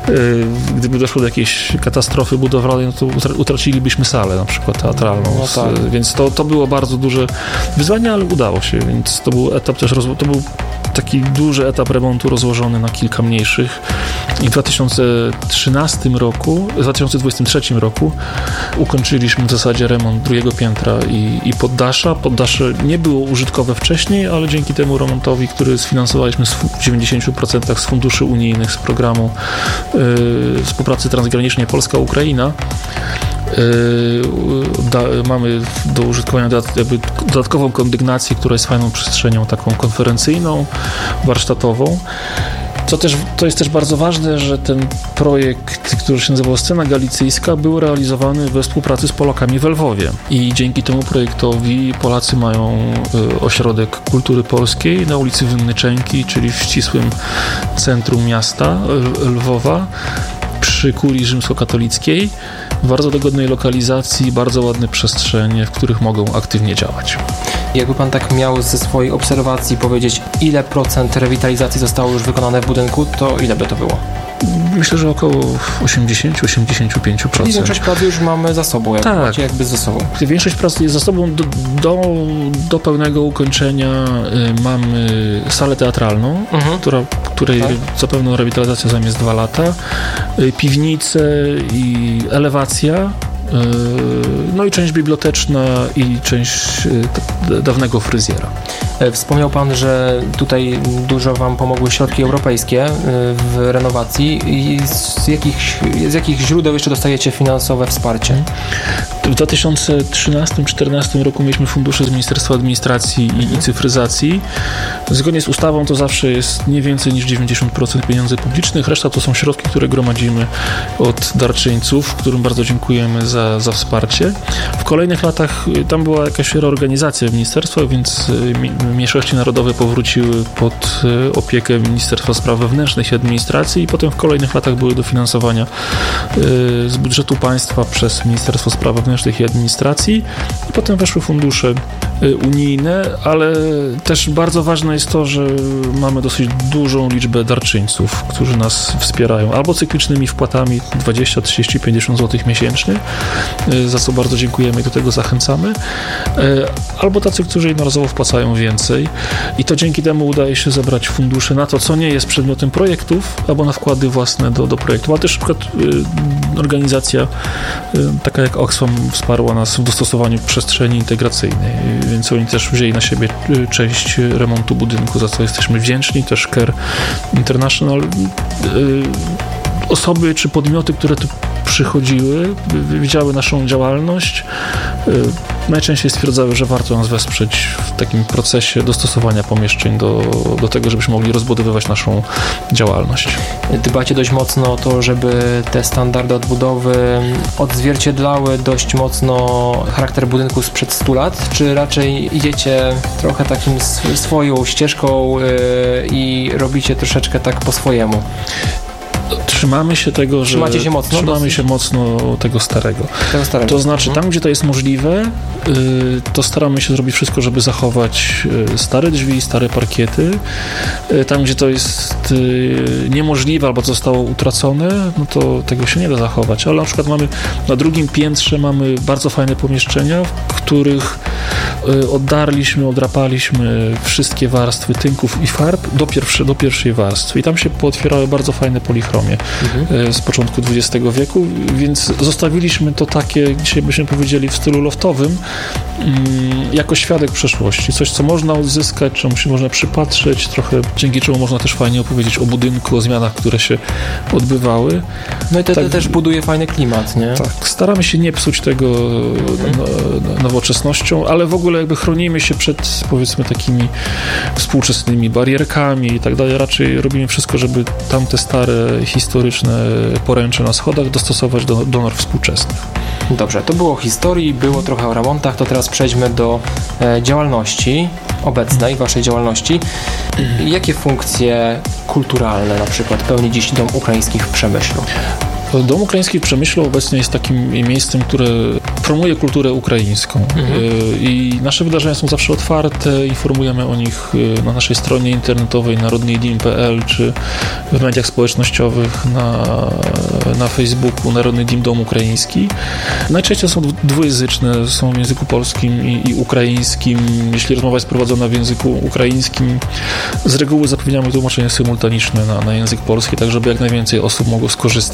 Speaker 6: gdyby doszło do jakiejś katastrofy budowlanej, no to utracilibyśmy salę na przykład teatralną. No tak. Więc to, to było bardzo duże wyzwanie, ale udało się, więc to był etap też, rozwo- to był taki duży etap remontu rozłożony na kilka mniejszych i w dwa tysiące trzynastym roku, w dwa tysiące dwudziestym trzecim roku ukończyliśmy w zasadzie remont drugiego piętra i, i poddasza. Poddasze nie było użytkowe wcześniej, ale dzięki temu remontowi, który sfinansowaliśmy w dziewięćdziesiąt procent z funduszy unijnych z programu yy, współpracy transgranicznej Polska-Ukraina, Da, mamy do użytkowania dodat, jakby dodatkową kondygnację, która jest fajną przestrzenią taką konferencyjną, warsztatową. Co też, to jest też bardzo ważne, że ten projekt, który się nazywał Scena Galicyjska, był realizowany we współpracy z Polakami w Lwowie. I dzięki temu projektowi Polacy mają y, ośrodek kultury polskiej na ulicy Wynnyczenki, czyli w ścisłym centrum miasta L- Lwowa, przy kurii rzymskokatolickiej, w bardzo dogodnej lokalizacji, bardzo ładne przestrzenie, w których mogą aktywnie działać.
Speaker 2: Jakby pan tak miał ze swojej obserwacji powiedzieć, ile procent rewitalizacji zostało już wykonane w budynku, to ile by to było?
Speaker 6: Myślę, że około osiemdziesiąt do osiemdziesięciu pięciu procent.
Speaker 2: Czyli większość pracy już mamy za sobą, jak
Speaker 6: tak.
Speaker 2: macie jakby za sobą.
Speaker 6: Większość pracy jest za sobą. Do, do, do pełnego ukończenia y, mamy salę teatralną, mhm. która, której tak. zapewne rewitalizacja zajmie z dwa lata, y, piwnice i elewacja, no i część biblioteczna i część dawnego fryzjera.
Speaker 2: Wspomniał pan, że tutaj dużo wam pomogły środki europejskie w renowacji. I z jakich, z jakich źródeł jeszcze dostajecie finansowe wsparcie?
Speaker 6: W dwa tysiące trzynastym do dwa tysiące czternastym roku mieliśmy fundusze z Ministerstwa Administracji i, i Cyfryzacji. Zgodnie z ustawą to zawsze jest nie więcej niż dziewięćdziesiąt procent pieniędzy publicznych. Reszta to są środki, które gromadzimy od darczyńców, którym bardzo dziękujemy za, za wsparcie. W kolejnych latach tam była jakaś reorganizacja ministerstwa, więc mniejszości narodowe powróciły pod opiekę Ministerstwa Spraw Wewnętrznych i Administracji i potem w kolejnych latach były dofinansowania z budżetu państwa przez Ministerstwo Spraw Wewnętrznych i Administracji i potem weszły fundusze unijne, ale też bardzo ważne jest to, że mamy dosyć dużą liczbę darczyńców, którzy nas wspierają albo cyklicznymi wpłatami dwadzieścia, trzydzieści, pięćdziesiąt złotych miesięcznie, za co bardzo dziękujemy i do tego zachęcamy, albo tacy, którzy jednorazowo wpłacają więcej i to dzięki temu udaje się zebrać fundusze na to, co nie jest przedmiotem projektów, albo na wkłady własne do, do projektu. Ale też na przykład y, organizacja y, taka jak Oxfam wsparła nas w dostosowaniu przestrzeni integracyjnej, więc oni też wzięli na siebie y, część remontu budynku, za co jesteśmy wdzięczni. Też Care International. Y, osoby czy podmioty, które tu przychodziły, widziały naszą działalność, najczęściej stwierdzały, że warto nas wesprzeć w takim procesie dostosowania pomieszczeń do, do tego, żebyśmy mogli rozbudowywać naszą działalność.
Speaker 2: Dbacie dość mocno o to, żeby te standardy odbudowy odzwierciedlały dość mocno charakter budynku sprzed stu lat, czy raczej idziecie trochę takim swoją ścieżką i robicie troszeczkę tak po swojemu?
Speaker 6: Trzymamy się tego, że
Speaker 2: się mocno,
Speaker 6: trzymamy
Speaker 2: dosyć.
Speaker 6: się mocno tego starego.
Speaker 2: Tego starego.
Speaker 6: To znaczy,
Speaker 2: mhm.
Speaker 6: tam gdzie to jest możliwe, to staramy się zrobić wszystko, żeby zachować stare drzwi, stare parkiety. Tam, gdzie to jest niemożliwe albo zostało utracone, no to tego się nie da zachować. Ale na przykład mamy na drugim piętrze mamy bardzo fajne pomieszczenia, w których oddarliśmy, odrapaliśmy wszystkie warstwy tynków i farb do, pierwsze, do pierwszej warstwy. I tam się pootwierały bardzo fajne polichromie mhm. z początku dwudziestego wieku, więc zostawiliśmy to takie, dzisiaj byśmy powiedzieli, w stylu loftowym, jako świadek przeszłości. Coś, co można odzyskać, czemu się można przypatrzeć, trochę dzięki czemu można też fajnie opowiedzieć o budynku, o zmianach, które się odbywały.
Speaker 2: No i to,
Speaker 6: tak,
Speaker 2: to też buduje fajny klimat, nie?
Speaker 6: Tak, staramy się nie psuć tego mhm. nowoczesnością, ale w ogóle jakby chronimy się przed, powiedzmy, takimi współczesnymi barierkami i tak dalej. Raczej robimy wszystko, żeby tamte stare, historyczne poręcze na schodach dostosować do, do norm współczesnych.
Speaker 2: Dobrze, to było o historii, było trochę o remontach, to teraz przejdźmy do e, działalności obecnej, waszej działalności. Jakie funkcje kulturalne na przykład pełni dziś Dom Ukraiński w Przemyślu?
Speaker 6: Dom Ukraiński w Przemyślu obecnie jest takim miejscem, które promuje kulturę ukraińską. Mhm. I nasze wydarzenia są zawsze otwarte, informujemy o nich na naszej stronie internetowej narodny dim kropka pe el czy w mediach społecznościowych na, na Facebooku Narodny Dim Dom Ukraiński. Najczęściej są dwujęzyczne, są w języku polskim i, i ukraińskim. Jeśli rozmowa jest prowadzona w języku ukraińskim, z reguły zapewniamy tłumaczenie symultaniczne na, na język polski, tak żeby jak najwięcej osób mogło skorzystać z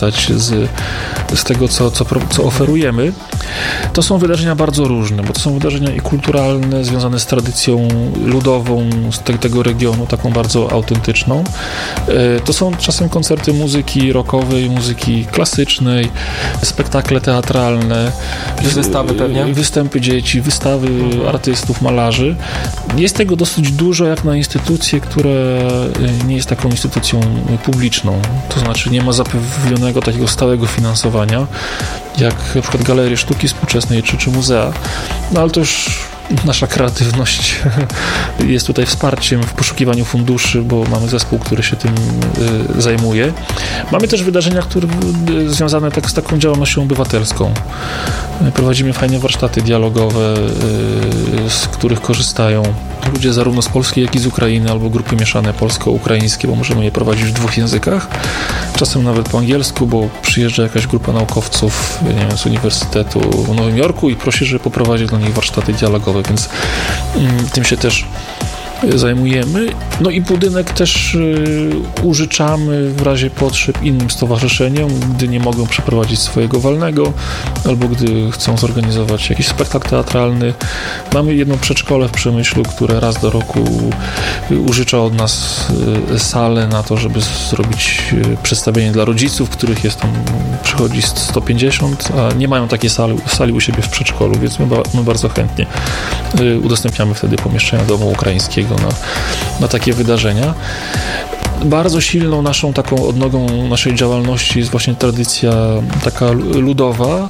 Speaker 6: z, z tego, co, co, co oferujemy. To są wydarzenia bardzo różne, bo to są wydarzenia i kulturalne, związane z tradycją ludową z te, tego regionu, taką bardzo autentyczną. To są czasem koncerty muzyki rockowej, muzyki klasycznej, spektakle teatralne.
Speaker 2: Wystawy pewnie?
Speaker 6: Występy dzieci, wystawy artystów, malarzy. Jest tego dosyć dużo jak na instytucję, która nie jest taką instytucją publiczną. To znaczy nie ma zapewnionego takiego stałego finansowania, jak na przykład galerie sztuki współczesnej czy, czy muzea. No ale to już nasza kreatywność jest tutaj wsparciem w poszukiwaniu funduszy, bo mamy zespół, który się tym y, zajmuje. Mamy też wydarzenia, które y, związane tak z taką działalnością obywatelską. Prowadzimy fajne warsztaty dialogowe, y, z których korzystają ludzie zarówno z Polski, jak i z Ukrainy, albo grupy mieszane polsko-ukraińskie, bo możemy je prowadzić w dwóch językach, czasem nawet po angielsku, bo przyjeżdża jakaś grupa naukowców, nie wiem, z Uniwersytetu w Nowym Jorku i prosi, żeby poprowadzić dla nich warsztaty dialogowe, więc mm, tym się też zajmujemy. No i budynek też y, użyczamy w razie potrzeb innym stowarzyszeniom, gdy nie mogą przeprowadzić swojego walnego, albo gdy chcą zorganizować jakiś spektakl teatralny. Mamy jedno przedszkole w Przemyślu, które raz do roku y, użycza od nas y, salę na to, żeby zrobić y, przedstawienie dla rodziców, których jest tam, przychodzi sto pięćdziesiąt, a nie mają takiej sali, sali u siebie w przedszkolu, więc my, ba, my bardzo chętnie y, udostępniamy wtedy pomieszczenia domu ukraińskiego Na, na takie wydarzenia. Bardzo silną naszą taką odnogą naszej działalności jest właśnie tradycja taka ludowa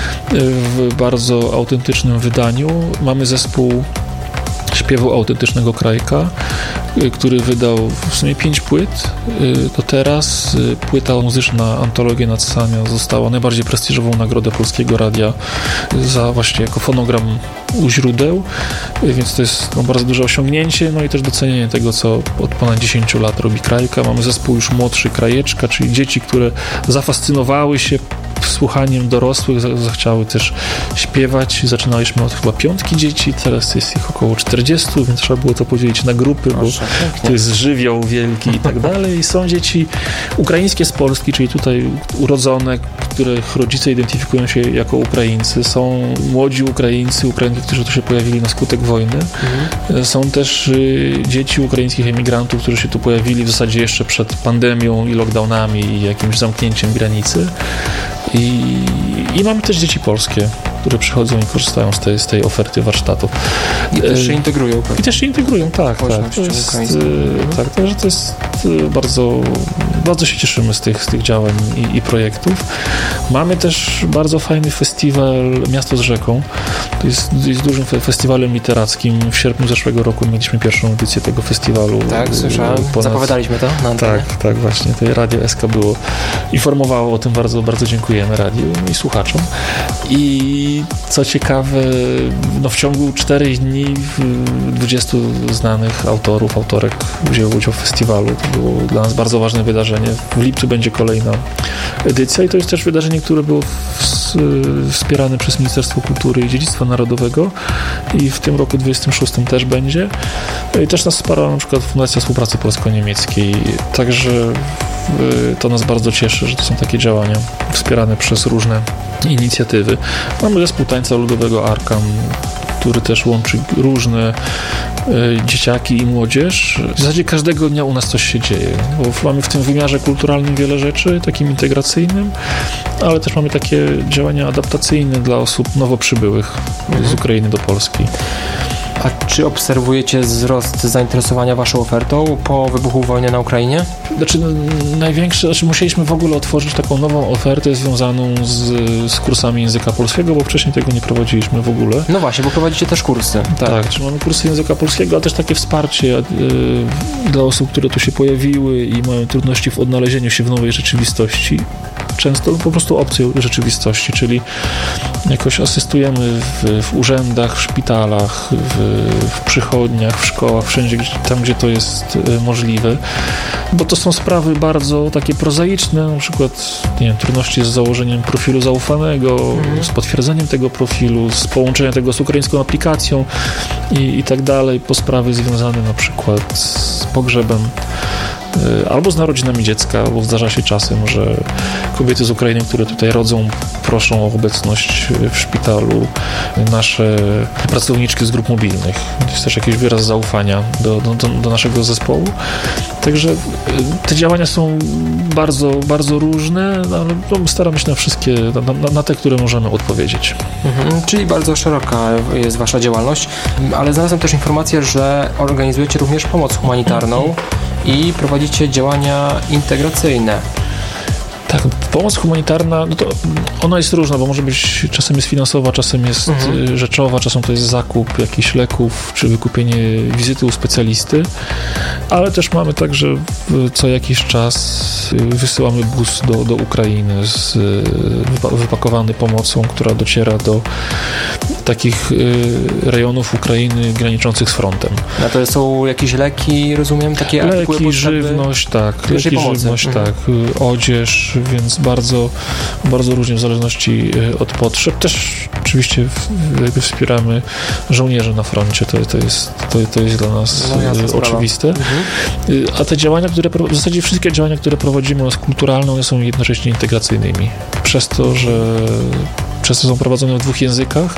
Speaker 6: w bardzo autentycznym wydaniu. Mamy zespół śpiewu autentycznego Krajka, który wydał w sumie pięć płyt. Do teraz płyta muzyczna Antologia Nadsania została najbardziej prestiżową nagrodę Polskiego Radia za właśnie jako fonogram u źródeł, więc to jest no, bardzo duże osiągnięcie, no i też docenienie tego, co od ponad dziesięciu lat robi Krajka. Mamy zespół już młodszy Krajeczka, czyli dzieci, które zafascynowały się słuchaniem dorosłych, zachciały też śpiewać. Zaczynaliśmy od chyba piątki dzieci, teraz jest ich około czterdziestu, więc trzeba było to podzielić na grupy, bo Proszę, to jest żywioł wielki i tak dalej. I są dzieci ukraińskie z Polski, czyli tutaj urodzone, których rodzice identyfikują się jako Ukraińcy. Są młodzi Ukraińcy, Ukrainki, którzy tu się pojawili na skutek wojny. Mhm. Są też y, dzieci ukraińskich emigrantów, którzy się tu pojawili w zasadzie jeszcze przed pandemią i lockdownami i jakimś zamknięciem granicy. I, I mamy też dzieci polskie, które przychodzą i korzystają z tej, z tej oferty warsztatów.
Speaker 2: I też się integrują. Pewnie.
Speaker 6: I też się integrują, tak. tak. To jest, tak, także to jest bardzo, bardzo się cieszymy z tych, z tych działań i, i projektów. Mamy też bardzo fajny festiwal Miasto z rzeką. To jest, jest dużym festiwalem literackim. W sierpniu zeszłego roku mieliśmy pierwszą edycję tego festiwalu.
Speaker 2: Tak, słyszałem. Ponad... Zapowiadaliśmy to na antenie.
Speaker 6: Tak, tak, właśnie. To Radio S K było, informowało o tym, bardzo, bardzo dziękujemy radiu i słuchaczom. I co ciekawe, no w ciągu czterech dni dwudziestu znanych autorów, autorek wzięło udział w festiwalu. To było dla nas bardzo ważne wydarzenie. W lipcu będzie kolejna edycja i to jest też wydarzenie, które było wspierane przez Ministerstwo Kultury i Dziedzictwa Narodowego i w tym roku dwudziestym szóstym też będzie. I też nas wsparła na przykład Fundacja Współpracy Polsko-Niemieckiej. Także to nas bardzo cieszy, że to są takie działania wspierane przez różne inicjatywy. Mamy zespół tańca ludowego Arkam, który też łączy różne y, dzieciaki i młodzież. W zasadzie każdego dnia u nas coś się dzieje, bo mamy w tym wymiarze kulturalnym wiele rzeczy, takim integracyjnym, ale też mamy takie działania adaptacyjne dla osób nowo przybyłych mhm. z Ukrainy do Polski.
Speaker 2: A czy obserwujecie wzrost zainteresowania waszą ofertą po wybuchu wojny na Ukrainie?
Speaker 6: Znaczy, no, największe, znaczy musieliśmy w ogóle otworzyć taką nową ofertę związaną z, z kursami języka polskiego, bo wcześniej tego nie prowadziliśmy w ogóle.
Speaker 2: No właśnie, bo prowadzicie też kursy.
Speaker 6: Tak, tak czyli mamy kursy języka polskiego, ale też takie wsparcie yy, dla osób, które tu się pojawiły i mają trudności w odnalezieniu się w nowej rzeczywistości. Często po prostu obcej rzeczywistości, czyli jakoś asystujemy w, w urzędach, w szpitalach, w, w przychodniach, w szkołach, wszędzie tam, gdzie to jest możliwe, bo to są sprawy bardzo takie prozaiczne, na przykład nie wiem, trudności z założeniem profilu zaufanego, mhm. z potwierdzeniem tego profilu, z połączeniem tego z ukraińską aplikacją i, i tak dalej, po sprawy związane na przykład z pogrzebem albo z narodzinami dziecka, bo zdarza się czasem, że kobiety z Ukrainy, które tutaj rodzą, proszą o obecność w szpitalu nasze pracowniczki z grup mobilnych. To jest też jakiś wyraz zaufania do, do, do naszego zespołu. Także te działania są bardzo, bardzo różne, ale staramy się na wszystkie, na, na, na te, które możemy odpowiedzieć.
Speaker 2: Mhm, czyli bardzo szeroka jest wasza działalność, ale znalazłem też informację, że organizujecie również pomoc humanitarną i prowadzicie działania integracyjne.
Speaker 6: Tak, pomoc humanitarna, no to ona jest różna, bo może być, czasem jest finansowa, czasem jest mhm. rzeczowa, czasem to jest zakup jakichś leków, czy wykupienie wizyty u specjalisty, ale też mamy tak, że co jakiś czas wysyłamy bus do, do Ukrainy z, wypakowany pomocą, która dociera do takich rejonów Ukrainy graniczących z frontem.
Speaker 2: A to są jakieś leki, rozumiem, takie artykuły
Speaker 6: Leki, żywność, tak, leki, żywność, mhm. tak, odzież, więc bardzo, bardzo różnie w zależności od potrzeb. Też oczywiście jakby wspieramy żołnierzy na froncie, to, to, jest, to, to jest dla nas no, oczywiste. Mhm. A te działania, które, w zasadzie wszystkie działania, które prowadzimy, są kulturalne, one są jednocześnie integracyjnymi. Przez to, że przez to są prowadzone w dwóch językach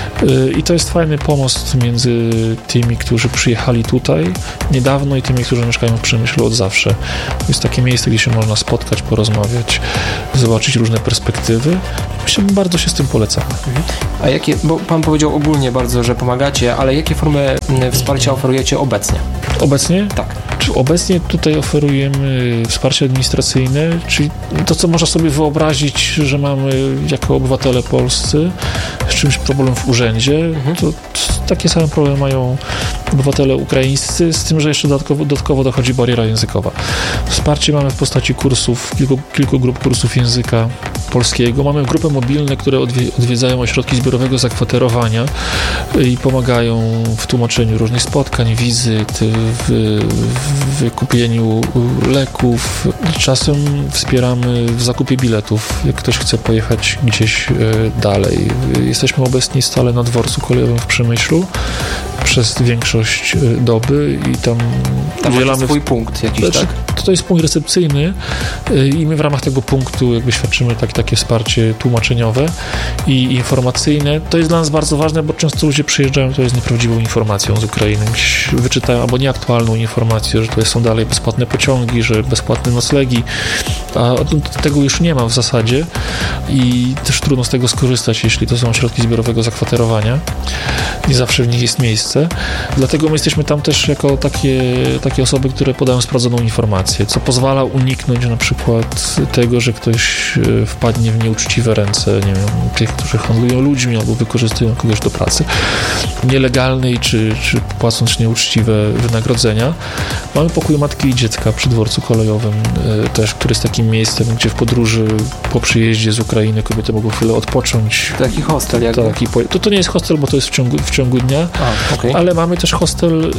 Speaker 6: i to jest fajny pomost między tymi, którzy przyjechali tutaj niedawno i tymi, którzy mieszkają w Przemyślu od zawsze. To jest takie miejsce, gdzie się można spotkać, porozmawiać, zobaczyć różne perspektywy. Myślę, że bardzo się z tym polecamy.
Speaker 2: A jakie, bo pan powiedział ogólnie bardzo, że pomagacie, ale jakie formy wsparcia oferujecie obecnie?
Speaker 6: Obecnie?
Speaker 2: Tak.
Speaker 6: Obecnie tutaj oferujemy wsparcie administracyjne, czyli to, co można sobie wyobrazić, że mamy jako obywatele polscy z czymś problem w urzędzie, mhm. to, to takie same problemy mają obywatele ukraińscy, z tym, że jeszcze dodatkowo, dodatkowo dochodzi bariera językowa. Wsparcie mamy w postaci kursów, kilku, kilku grup kursów języka polskiego. Mamy grupy mobilne, które odwiedzają ośrodki zbiorowego zakwaterowania i pomagają w tłumaczeniu różnych spotkań, wizyt, w, w wykupieniu leków. Czasem wspieramy w zakupie biletów, jak ktoś chce pojechać gdzieś dalej. Jesteśmy obecni stale na dworcu kolejowym w Przemyślu przez większość doby i tam,
Speaker 2: tam udzielamy swój punkt jakiś,
Speaker 6: znaczy,
Speaker 2: tak?
Speaker 6: To jest punkt recepcyjny i my w ramach tego punktu jakby świadczymy tak, takie wsparcie tłumaczeniowe i informacyjne. To jest dla nas bardzo ważne, bo często ludzie przyjeżdżają to jest nieprawdziwą informacją z Ukrainy. Wyczytają albo nieaktualną informację, że to są dalej bezpłatne pociągi, że bezpłatne noclegi, a tego już nie ma w zasadzie i też trudno z tego skorzystać, jeśli to są ośrodki zbiorowego zakwaterowania. Nie zawsze w nich jest miejsce. Dlatego my jesteśmy tam też jako takie, takie osoby, które podają sprawdzoną informację, co pozwala uniknąć na przykład tego, że ktoś wpadnie w nieuczciwe ręce, nie wiem, tych, którzy handlują ludźmi albo wykorzystują kogoś do pracy nielegalnej, czy, czy płacąc nieuczciwe wynagrodzenia. Mamy pokój matki i dziecka przy dworcu kolejowym też, który jest takim miejscem, gdzie w podróży po przyjeździe z Ukrainy kobiety mogą chwilę odpocząć.
Speaker 2: Taki hostel jakby?
Speaker 6: Taki, to, to nie jest hostel, bo to jest w ciągu, w ciągu dnia,
Speaker 2: A, okay.
Speaker 6: ale mamy też hostel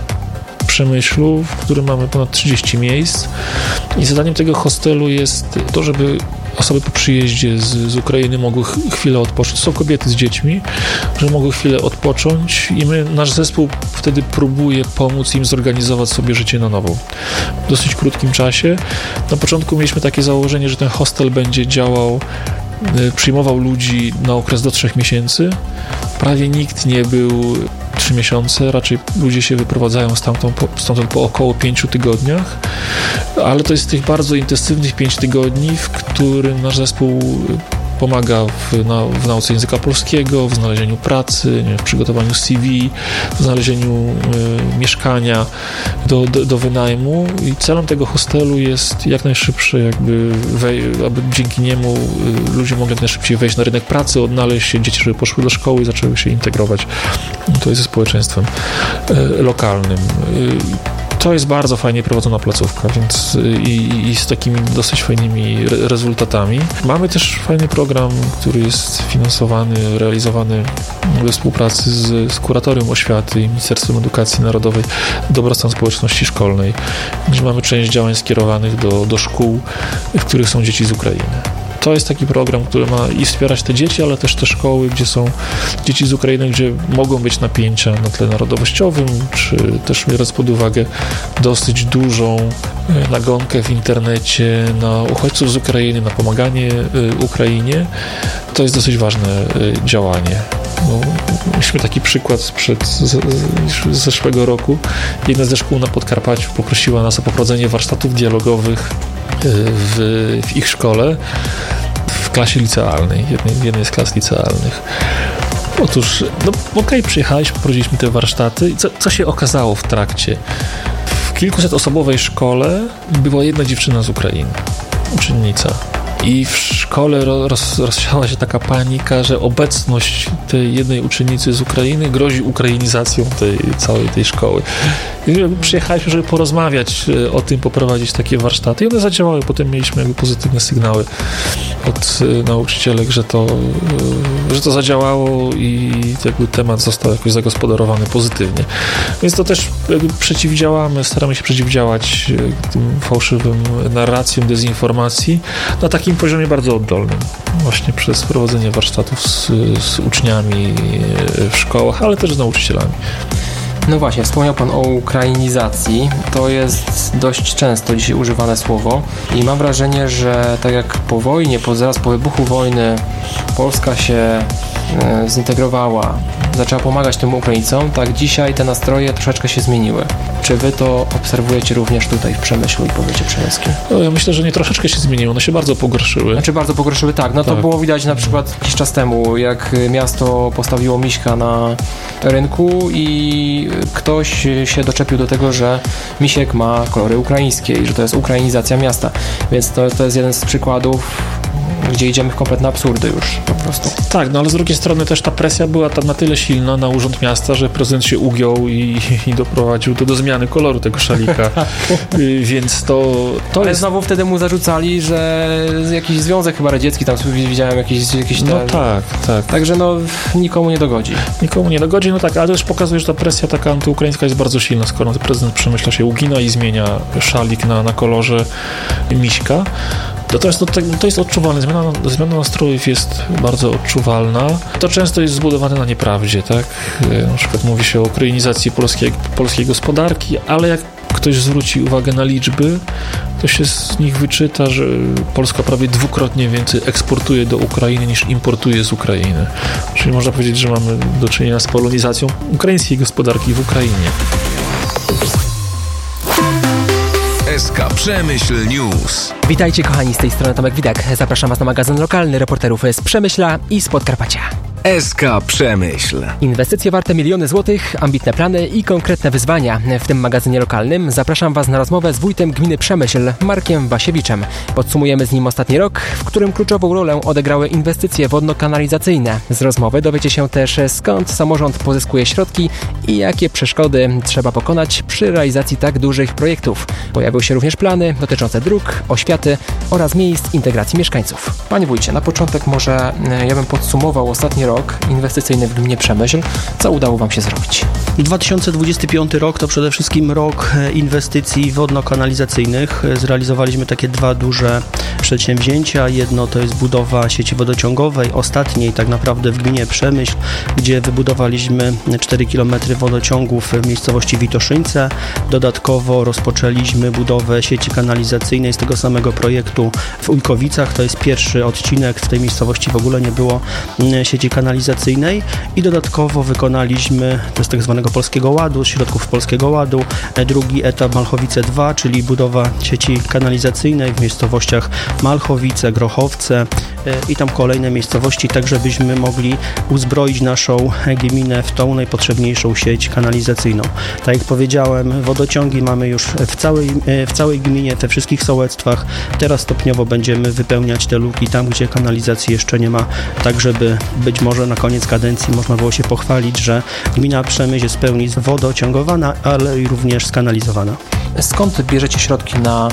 Speaker 6: w Przemyślu, w którym mamy ponad trzydzieści miejsc i zadaniem tego hostelu jest to, żeby osoby po przyjeździe z, z Ukrainy mogły ch- chwilę odpocząć. Są kobiety z dziećmi, że mogły chwilę odpocząć i my, nasz zespół wtedy próbuje pomóc im zorganizować sobie życie na nowo. W dosyć krótkim czasie. Na początku mieliśmy takie założenie, że ten hostel będzie działał, przyjmował ludzi na okres do trzech miesięcy. Prawie nikt nie był trzy miesiące, raczej ludzie się wyprowadzają stamtąd po, stamtąd po około pięciu tygodniach, ale to jest tych bardzo intensywnych pięć tygodni, w którym nasz zespół pomaga w, na, w nauce języka polskiego, w znalezieniu pracy, nie wiem, w przygotowaniu C V, w znalezieniu y, mieszkania do, do, do wynajmu i celem tego hostelu jest jak najszybsze jakby, wej- aby dzięki niemu y, ludzie mogli jak najszybciej wejść na rynek pracy, odnaleźć się, dzieci, żeby poszły do szkoły i zaczęły się integrować to ze społeczeństwem y, lokalnym. Y, To jest bardzo fajnie prowadzona placówka, więc i, i z takimi dosyć fajnymi re- rezultatami. Mamy też fajny program, który jest finansowany, realizowany we współpracy z, z Kuratorium Oświaty i Ministerstwem Edukacji Narodowej Dobrostan Społeczności Szkolnej, gdzie mamy część działań skierowanych do, do szkół, w których są dzieci z Ukrainy. To jest taki program, który ma i wspierać te dzieci, ale też te szkoły, gdzie są dzieci z Ukrainy, gdzie mogą być napięcia na tle narodowościowym, czy też biorąc pod uwagę dosyć dużą nagonkę w internecie na uchodźców z Ukrainy, na pomaganie Ukrainie. To jest dosyć ważne działanie. No, mieliśmy taki przykład sprzed z, z, z zeszłego roku. Jedna ze szkół na Podkarpaciu poprosiła nas o poprowadzenie warsztatów dialogowych w, w ich szkole, w klasie licealnej, jednej, jednej z klas licealnych. Otóż, no okej, okay, przyjechaliśmy, poprowadziliśmy te warsztaty i co, co się okazało w trakcie? W kilkusetosobowej szkole była jedna dziewczyna z Ukrainy, uczennica. I w szkole roz, rozsiała się taka panika, że obecność tej jednej uczennicy z Ukrainy grozi ukrainizacją tej całej tej szkoły. I przyjechaliśmy, żeby porozmawiać o tym, poprowadzić takie warsztaty i one zadziałały. Potem mieliśmy jakby pozytywne sygnały od nauczycielek, że to, że to zadziałało i jakby temat został jakoś zagospodarowany pozytywnie. Więc to też jakby przeciwdziałamy, staramy się przeciwdziałać tym fałszywym narracjom, dezinformacji na takim poziomie bardzo oddolnym. Właśnie przez prowadzenie warsztatów z, z uczniami w szkołach, ale też z nauczycielami.
Speaker 2: No właśnie, wspomniał Pan o ukrainizacji. To jest dość często dzisiaj używane słowo i mam wrażenie, że tak jak po wojnie, po, zaraz po wybuchu wojny Polska się e, zintegrowała, zaczęła pomagać tym Ukraińcom, tak dzisiaj te nastroje troszeczkę się zmieniły. Czy Wy to obserwujecie również tutaj w Przemyślu i powiecie przemyskim?
Speaker 6: No, ja myślę, że nie troszeczkę się zmieniło, one się bardzo pogorszyły.
Speaker 2: Znaczy bardzo pogorszyły, tak. No to
Speaker 6: tak.
Speaker 2: było widać na przykład jakiś czas temu, jak miasto postawiło miśka na rynku i ktoś się doczepił do tego, że misiek ma kolory ukraińskie i że to jest ukrainizacja miasta. Więc to, to jest jeden z przykładów, gdzie idziemy w kompletne absurdy już po prostu.
Speaker 6: Tak, no ale z drugiej strony też ta presja była tam na tyle silna na Urząd Miasta, że prezydent się ugiął i, i doprowadził to do zmiany koloru tego szalika. Więc to, to
Speaker 2: ale
Speaker 6: jest...
Speaker 2: znowu wtedy mu zarzucali, że jakiś związek chyba radziecki, tam widziałem jakieś, jakieś te...
Speaker 6: No tak, tak.
Speaker 2: Także no nikomu nie dogodzi.
Speaker 6: Nikomu nie dogodzi, no tak, ale to też pokazuje, że ta presja taka antyukraińska jest bardzo silna, skoro prezydent Przemyśla się ugina i zmienia szalik na, na kolorze miśka. To, to, jest, to, to jest odczuwalne. Zmiana, zmiana nastrojów jest bardzo odczuwalna. To często jest zbudowane na nieprawdzie, tak? Na przykład mówi się o ukrainizacji polskiej, polskiej gospodarki, ale jak ktoś zwróci uwagę na liczby, to się z nich wyczyta, że Polska prawie dwukrotnie więcej eksportuje do Ukrainy niż importuje z Ukrainy. Czyli można powiedzieć, że mamy do czynienia z polonizacją ukraińskiej gospodarki w Ukrainie.
Speaker 3: S K Przemyśl News.
Speaker 2: Witajcie kochani, z tej strony Tomek Widek. Zapraszam Was na magazyn lokalny reporterów z Przemyśla i z Podkarpacia.
Speaker 3: S K Przemyśl.
Speaker 2: Inwestycje warte miliony złotych, ambitne plany i konkretne wyzwania. W tym magazynie lokalnym zapraszam Was na rozmowę z wójtem gminy Przemyśl, Markiem Wasiewiczem. Podsumujemy z nim ostatni rok, w którym kluczową rolę odegrały inwestycje wodno-kanalizacyjne. Z rozmowy dowiecie się też, skąd samorząd pozyskuje środki i jakie przeszkody trzeba pokonać przy realizacji tak dużych projektów. Pojawią się również plany dotyczące dróg, oświaty oraz miejsc integracji mieszkańców. Panie wójcie, na początek może ja bym podsumował ostatni rok inwestycyjny w gminie Przemyśl. Co udało Wam się zrobić?
Speaker 7: dwa tysiące dwudziesty piąty rok to przede wszystkim rok inwestycji wodno-kanalizacyjnych. Zrealizowaliśmy takie dwa duże przedsięwzięcia. Jedno to jest budowa sieci wodociągowej, ostatniej tak naprawdę w gminie Przemyśl, gdzie wybudowaliśmy cztery kilometry wodociągów w miejscowości Witoszyńce. Dodatkowo rozpoczęliśmy budowę sieci kanalizacyjnej z tego samego projektu w Ujkowicach. To jest pierwszy odcinek, w tej miejscowości w ogóle nie było sieci kanalizacyjnej i dodatkowo wykonaliśmy, to jest tak zwanego Polskiego Ładu, z środków Polskiego Ładu, drugi etap Malchowice dwa, czyli budowa sieci kanalizacyjnej w miejscowościach Malchowice, Grochowce i tam kolejne miejscowości, tak żebyśmy mogli uzbroić naszą gminę w tą najpotrzebniejszą sieć kanalizacyjną. Tak jak powiedziałem, wodociągi mamy już w całej, w całej gminie, we wszystkich sołectwach. Teraz stopniowo będziemy wypełniać te luki tam, gdzie kanalizacji jeszcze nie ma, tak żeby być może na koniec kadencji można było się pochwalić, że gmina Przemyśl jest w pełni wodociągowana, ale i również skanalizowana.
Speaker 2: Skąd bierzecie środki na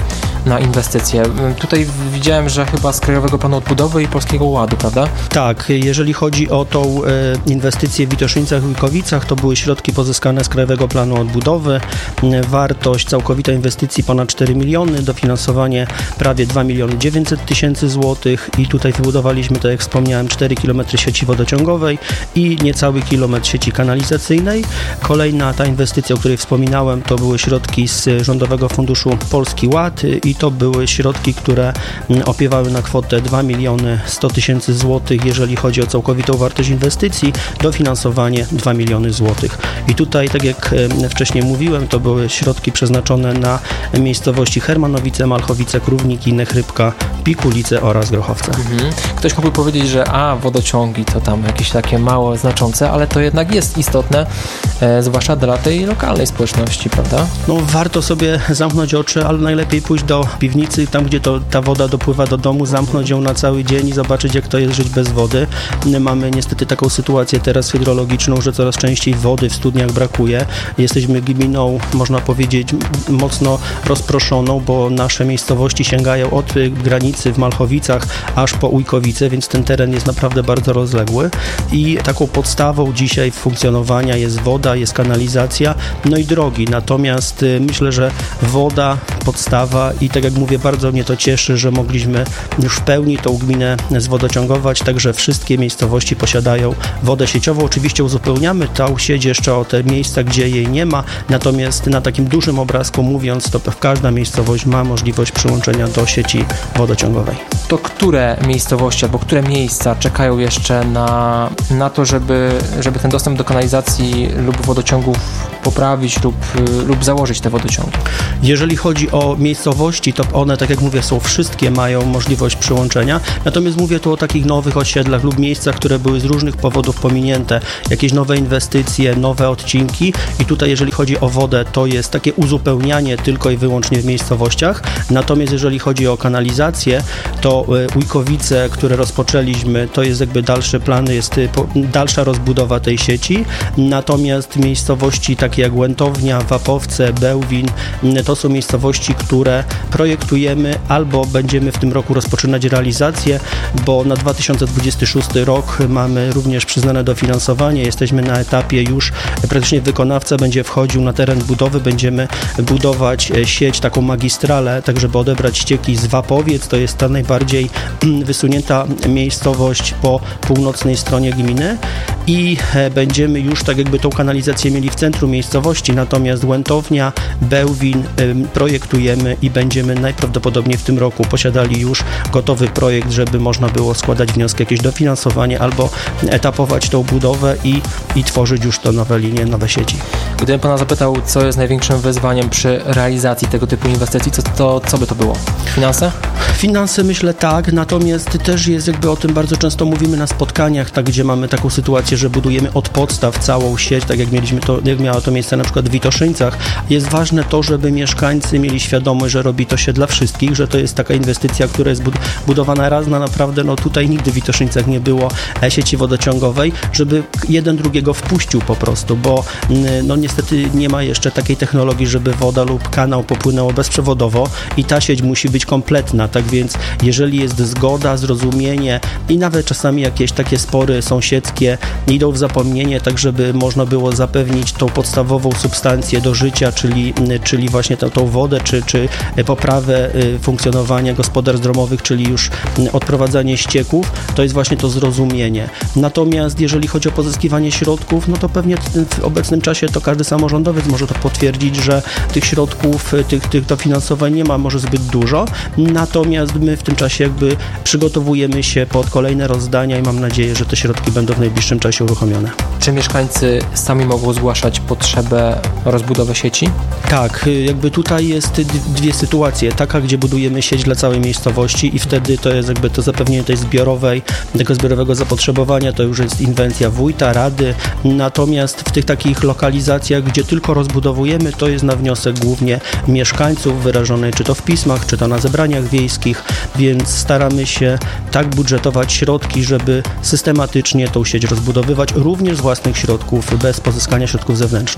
Speaker 2: na inwestycje. Tutaj widziałem, że chyba z Krajowego Planu Odbudowy i Polskiego Ładu, prawda?
Speaker 7: Tak, jeżeli chodzi o tą e, inwestycję w Witoszyńcach i Ujkowicach, to były środki pozyskane z Krajowego Planu Odbudowy. Wartość całkowita inwestycji ponad cztery miliony, dofinansowanie prawie dwa miliony dziewięćset tysięcy złotych i tutaj wybudowaliśmy, tak jak wspomniałem, cztery kilometry sieci wodociągowej i niecały kilometr sieci kanalizacyjnej. Kolejna ta inwestycja, o której wspominałem, to były środki z Rządowego Funduszu Polski Ład i to były środki, które opiewały na kwotę dwa miliony sto tysięcy złotych, jeżeli chodzi o całkowitą wartość inwestycji, dofinansowanie dwa miliony złotych. I tutaj, tak jak wcześniej mówiłem, to były środki przeznaczone na miejscowości Hermanowice, Malchowice, Krówniki, Nechrybka, Pikulice oraz Grochowce.
Speaker 2: Mhm. Ktoś mógłby powiedzieć, że a, wodociągi to tam jakieś takie mało znaczące, ale to jednak jest istotne, e, zwłaszcza dla tej lokalnej społeczności, prawda?
Speaker 7: No warto sobie zamknąć oczy, ale najlepiej pójść do piwnicy, tam gdzie to, ta woda dopływa do domu, zamknąć ją na cały dzień i zobaczyć, jak to jest żyć bez wody. Mamy niestety taką sytuację teraz hydrologiczną, że coraz częściej wody w studniach brakuje. Jesteśmy gminą, można powiedzieć, mocno rozproszoną, bo nasze miejscowości sięgają od granicy w Malchowicach aż po Ujkowice, więc ten teren jest naprawdę bardzo rozległy i taką podstawą dzisiaj funkcjonowania jest woda, jest kanalizacja, no i drogi. Natomiast myślę, że woda, podstawa i tak jak mówię, bardzo mnie to cieszy, że mogliśmy już w pełni tą gminę zwodociągować, także wszystkie miejscowości posiadają wodę sieciową. Oczywiście uzupełniamy tą sieć jeszcze o te miejsca, gdzie jej nie ma, natomiast na takim dużym obrazku mówiąc, to każda miejscowość ma możliwość przyłączenia do sieci wodociągowej.
Speaker 2: To które miejscowości albo które miejsca czekają jeszcze na, na to, żeby, żeby ten dostęp do kanalizacji lub wodociągów poprawić lub, lub założyć te wodociągi?
Speaker 7: Jeżeli chodzi o miejscowości, to one, tak jak mówię, są wszystkie, mają możliwość przyłączenia, natomiast mówię tu o takich nowych osiedlach lub miejscach, które były z różnych powodów pominięte, jakieś nowe inwestycje, nowe odcinki i tutaj jeżeli chodzi o wodę, to jest takie uzupełnianie tylko i wyłącznie w miejscowościach, natomiast jeżeli chodzi o kanalizację, to Ujkowice, które rozpoczęliśmy, to jest jakby dalszy plan, jest dalsza rozbudowa tej sieci, natomiast miejscowości takie jak Łętownia, Wapowce, Bełwin, to są miejscowości, które projektujemy albo będziemy w tym roku rozpoczynać realizację, bo na dwa tysiące dwudziesty szósty rok mamy również przyznane dofinansowanie, jesteśmy na etapie już, praktycznie wykonawca będzie wchodził na teren budowy, będziemy budować sieć, taką magistralę, tak żeby odebrać ścieki z Wapowiec, to jest ta najbardziej wysunięta miejscowość po północnej stronie gminy i będziemy już tak jakby tą kanalizację mieli w centrum miejscowości, natomiast Łętownia, Bełwin projektujemy i będziemy najprawdopodobniej w tym roku posiadali już gotowy projekt, żeby można było składać wnioski jakieś dofinansowanie albo etapować tą budowę i, i tworzyć już to nowe linie, nowe sieci.
Speaker 2: Gdybym pana zapytał, co jest największym wyzwaniem przy realizacji tego typu inwestycji, to, to co by to było? Finanse?
Speaker 7: Finanse myślę tak, natomiast też jest jakby o tym bardzo często mówimy na spotkaniach, tak, gdzie mamy taką sytuację, że budujemy od podstaw całą sieć, tak jak mieliśmy to, jak miało to miejsce na przykład w Witoszyńcach. Jest ważne to, żeby mieszkańcy mieli świadomość, że robi to się dla wszystkich, że to jest taka inwestycja, która jest budowana raz na naprawdę, no tutaj nigdy w Witoszyńcach nie było sieci wodociągowej, żeby jeden drugiego wpuścił po prostu, bo no niestety nie ma jeszcze takiej technologii, żeby woda lub kanał popłynęło bezprzewodowo i ta sieć musi być kompletna, tak więc jeżeli jest zgoda, zrozumienie i nawet czasami jakieś takie spory sąsiedzkie idą w zapomnienie, tak żeby można było zapewnić tą podstawową substancję do życia, czyli, czyli właśnie tą, tą wodę, czy, czy poprawę funkcjonowania gospodarstw domowych, czyli już odprowadzanie ścieków, to jest właśnie to zrozumienie. Natomiast jeżeli chodzi o pozyskiwanie środków, no to pewnie w obecnym czasie to każdy samorządowiec może to potwierdzić, że tych środków, tych, tych dofinansowań nie ma może zbyt dużo, natomiast my w tym czasie jakby przygotowujemy się pod kolejne rozdania i mam nadzieję, że te środki będą w najbliższym czasie uruchomione.
Speaker 2: Czy mieszkańcy sami mogą zgłaszać potrzebę rozbudowy sieci?
Speaker 7: Tak, jakby tutaj jest dwie sytuacje. Taka, gdzie budujemy sieć dla całej miejscowości i wtedy to jest jakby to zapewnienie tej zbiorowej, tego zbiorowego zapotrzebowania, to już jest inwencja wójta, rady, natomiast w tych takich lokalizacjach, gdzie tylko rozbudowujemy, to jest na wniosek głównie mieszkańców wyrażonej czy to w pismach, czy to na zebraniach wiejskich, więc staramy się tak budżetować środki, żeby systematycznie tą sieć rozbudowywać, również z własnych środków, bez pozyskania środków zewnętrznych.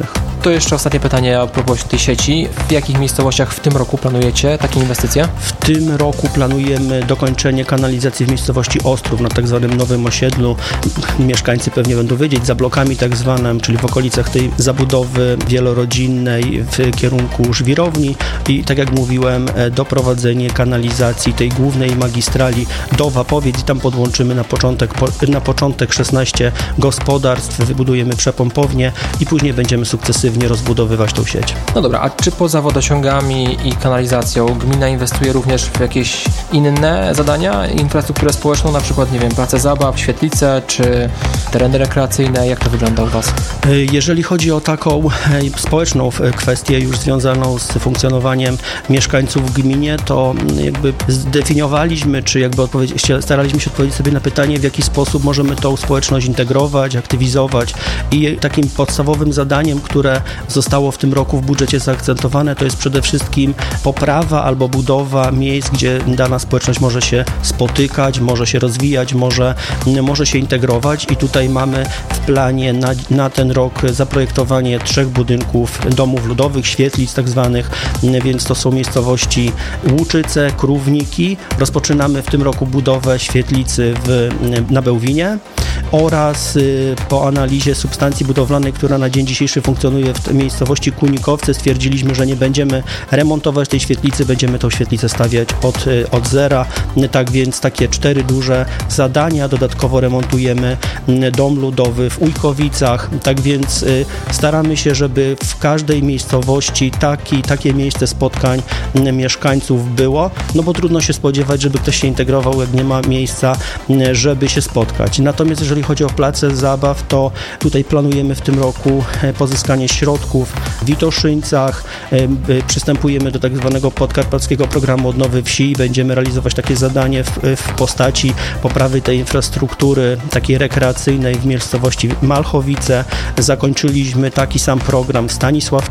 Speaker 7: publicznych.
Speaker 2: To jeszcze ostatnie pytanie a propos tej sieci. W jakich miejscowościach w tym roku planujecie takie inwestycje?
Speaker 7: W tym roku planujemy dokończenie kanalizacji w miejscowości Ostrów na tak zwanym nowym osiedlu. Mieszkańcy pewnie będą wiedzieć, za blokami tak zwanym, czyli w okolicach tej zabudowy wielorodzinnej w kierunku żwirowni i tak jak mówiłem, doprowadzenie kanalizacji tej głównej magistrali do Wapowiec i tam podłączymy na początek, na początek szesnaście gospodarstw, wybudujemy przepompownię i później będziemy sukcesywnie rozbudowywać tą sieć.
Speaker 2: No dobra, a czy poza wodociągami i kanalizacją gmina inwestuje również w jakieś inne zadania, infrastrukturę społeczną, na przykład, nie wiem, place zabaw, świetlice, czy tereny rekreacyjne? Jak to wygląda u Was?
Speaker 7: Jeżeli chodzi o taką społeczną kwestię już związaną z funkcjonowaniem mieszkańców w gminie, to jakby zdefiniowaliśmy, czy jakby odpowiedź, staraliśmy się odpowiedzieć sobie na pytanie, w jaki sposób możemy tą społeczność integrować, aktywizować i takim podstawowym zadaniem, które zostało w tym roku w budżecie zaakcentowane, to jest przede wszystkim poprawa albo budowa miejsc, gdzie dana społeczność może się spotykać, może się rozwijać, może, może się integrować i tutaj mamy w planie na, na ten rok zaprojektowanie trzech budynków domów ludowych, świetlic tak zwanych, więc to są miejscowości Łuczyce, Krówniki. Rozpoczynamy w tym roku budowę świetlicy w, na Bełwinie oraz y, po analizie substancji budowlanej, która na dzień dzisiejszy funkcjonuje w miejscowości Kunikowce, stwierdziliśmy, że nie będziemy remontować tej świetlicy, będziemy tą świetlicę stawiać od, y, od zera. Tak więc takie cztery duże zadania. Dodatkowo remontujemy y, dom ludowy w Ujkowicach. Tak więc y, staramy się, żeby w każdej miejscowości taki, takie miejsce spotkań y, mieszkańców było, no bo trudno się spodziewać, żeby ktoś się integrował, jak nie ma miejsca, y, żeby się spotkać. Natomiast jeżeli chodzi o place zabaw, to tutaj planujemy w tym roku pozyskanie środków w Witoszyńcach. Przystępujemy do tak zwanego podkarpackiego programu odnowy wsi i będziemy realizować takie zadanie w, w postaci poprawy tej infrastruktury takiej rekreacyjnej w miejscowości Malchowice. Zakończyliśmy taki sam program w Stanisławcowie.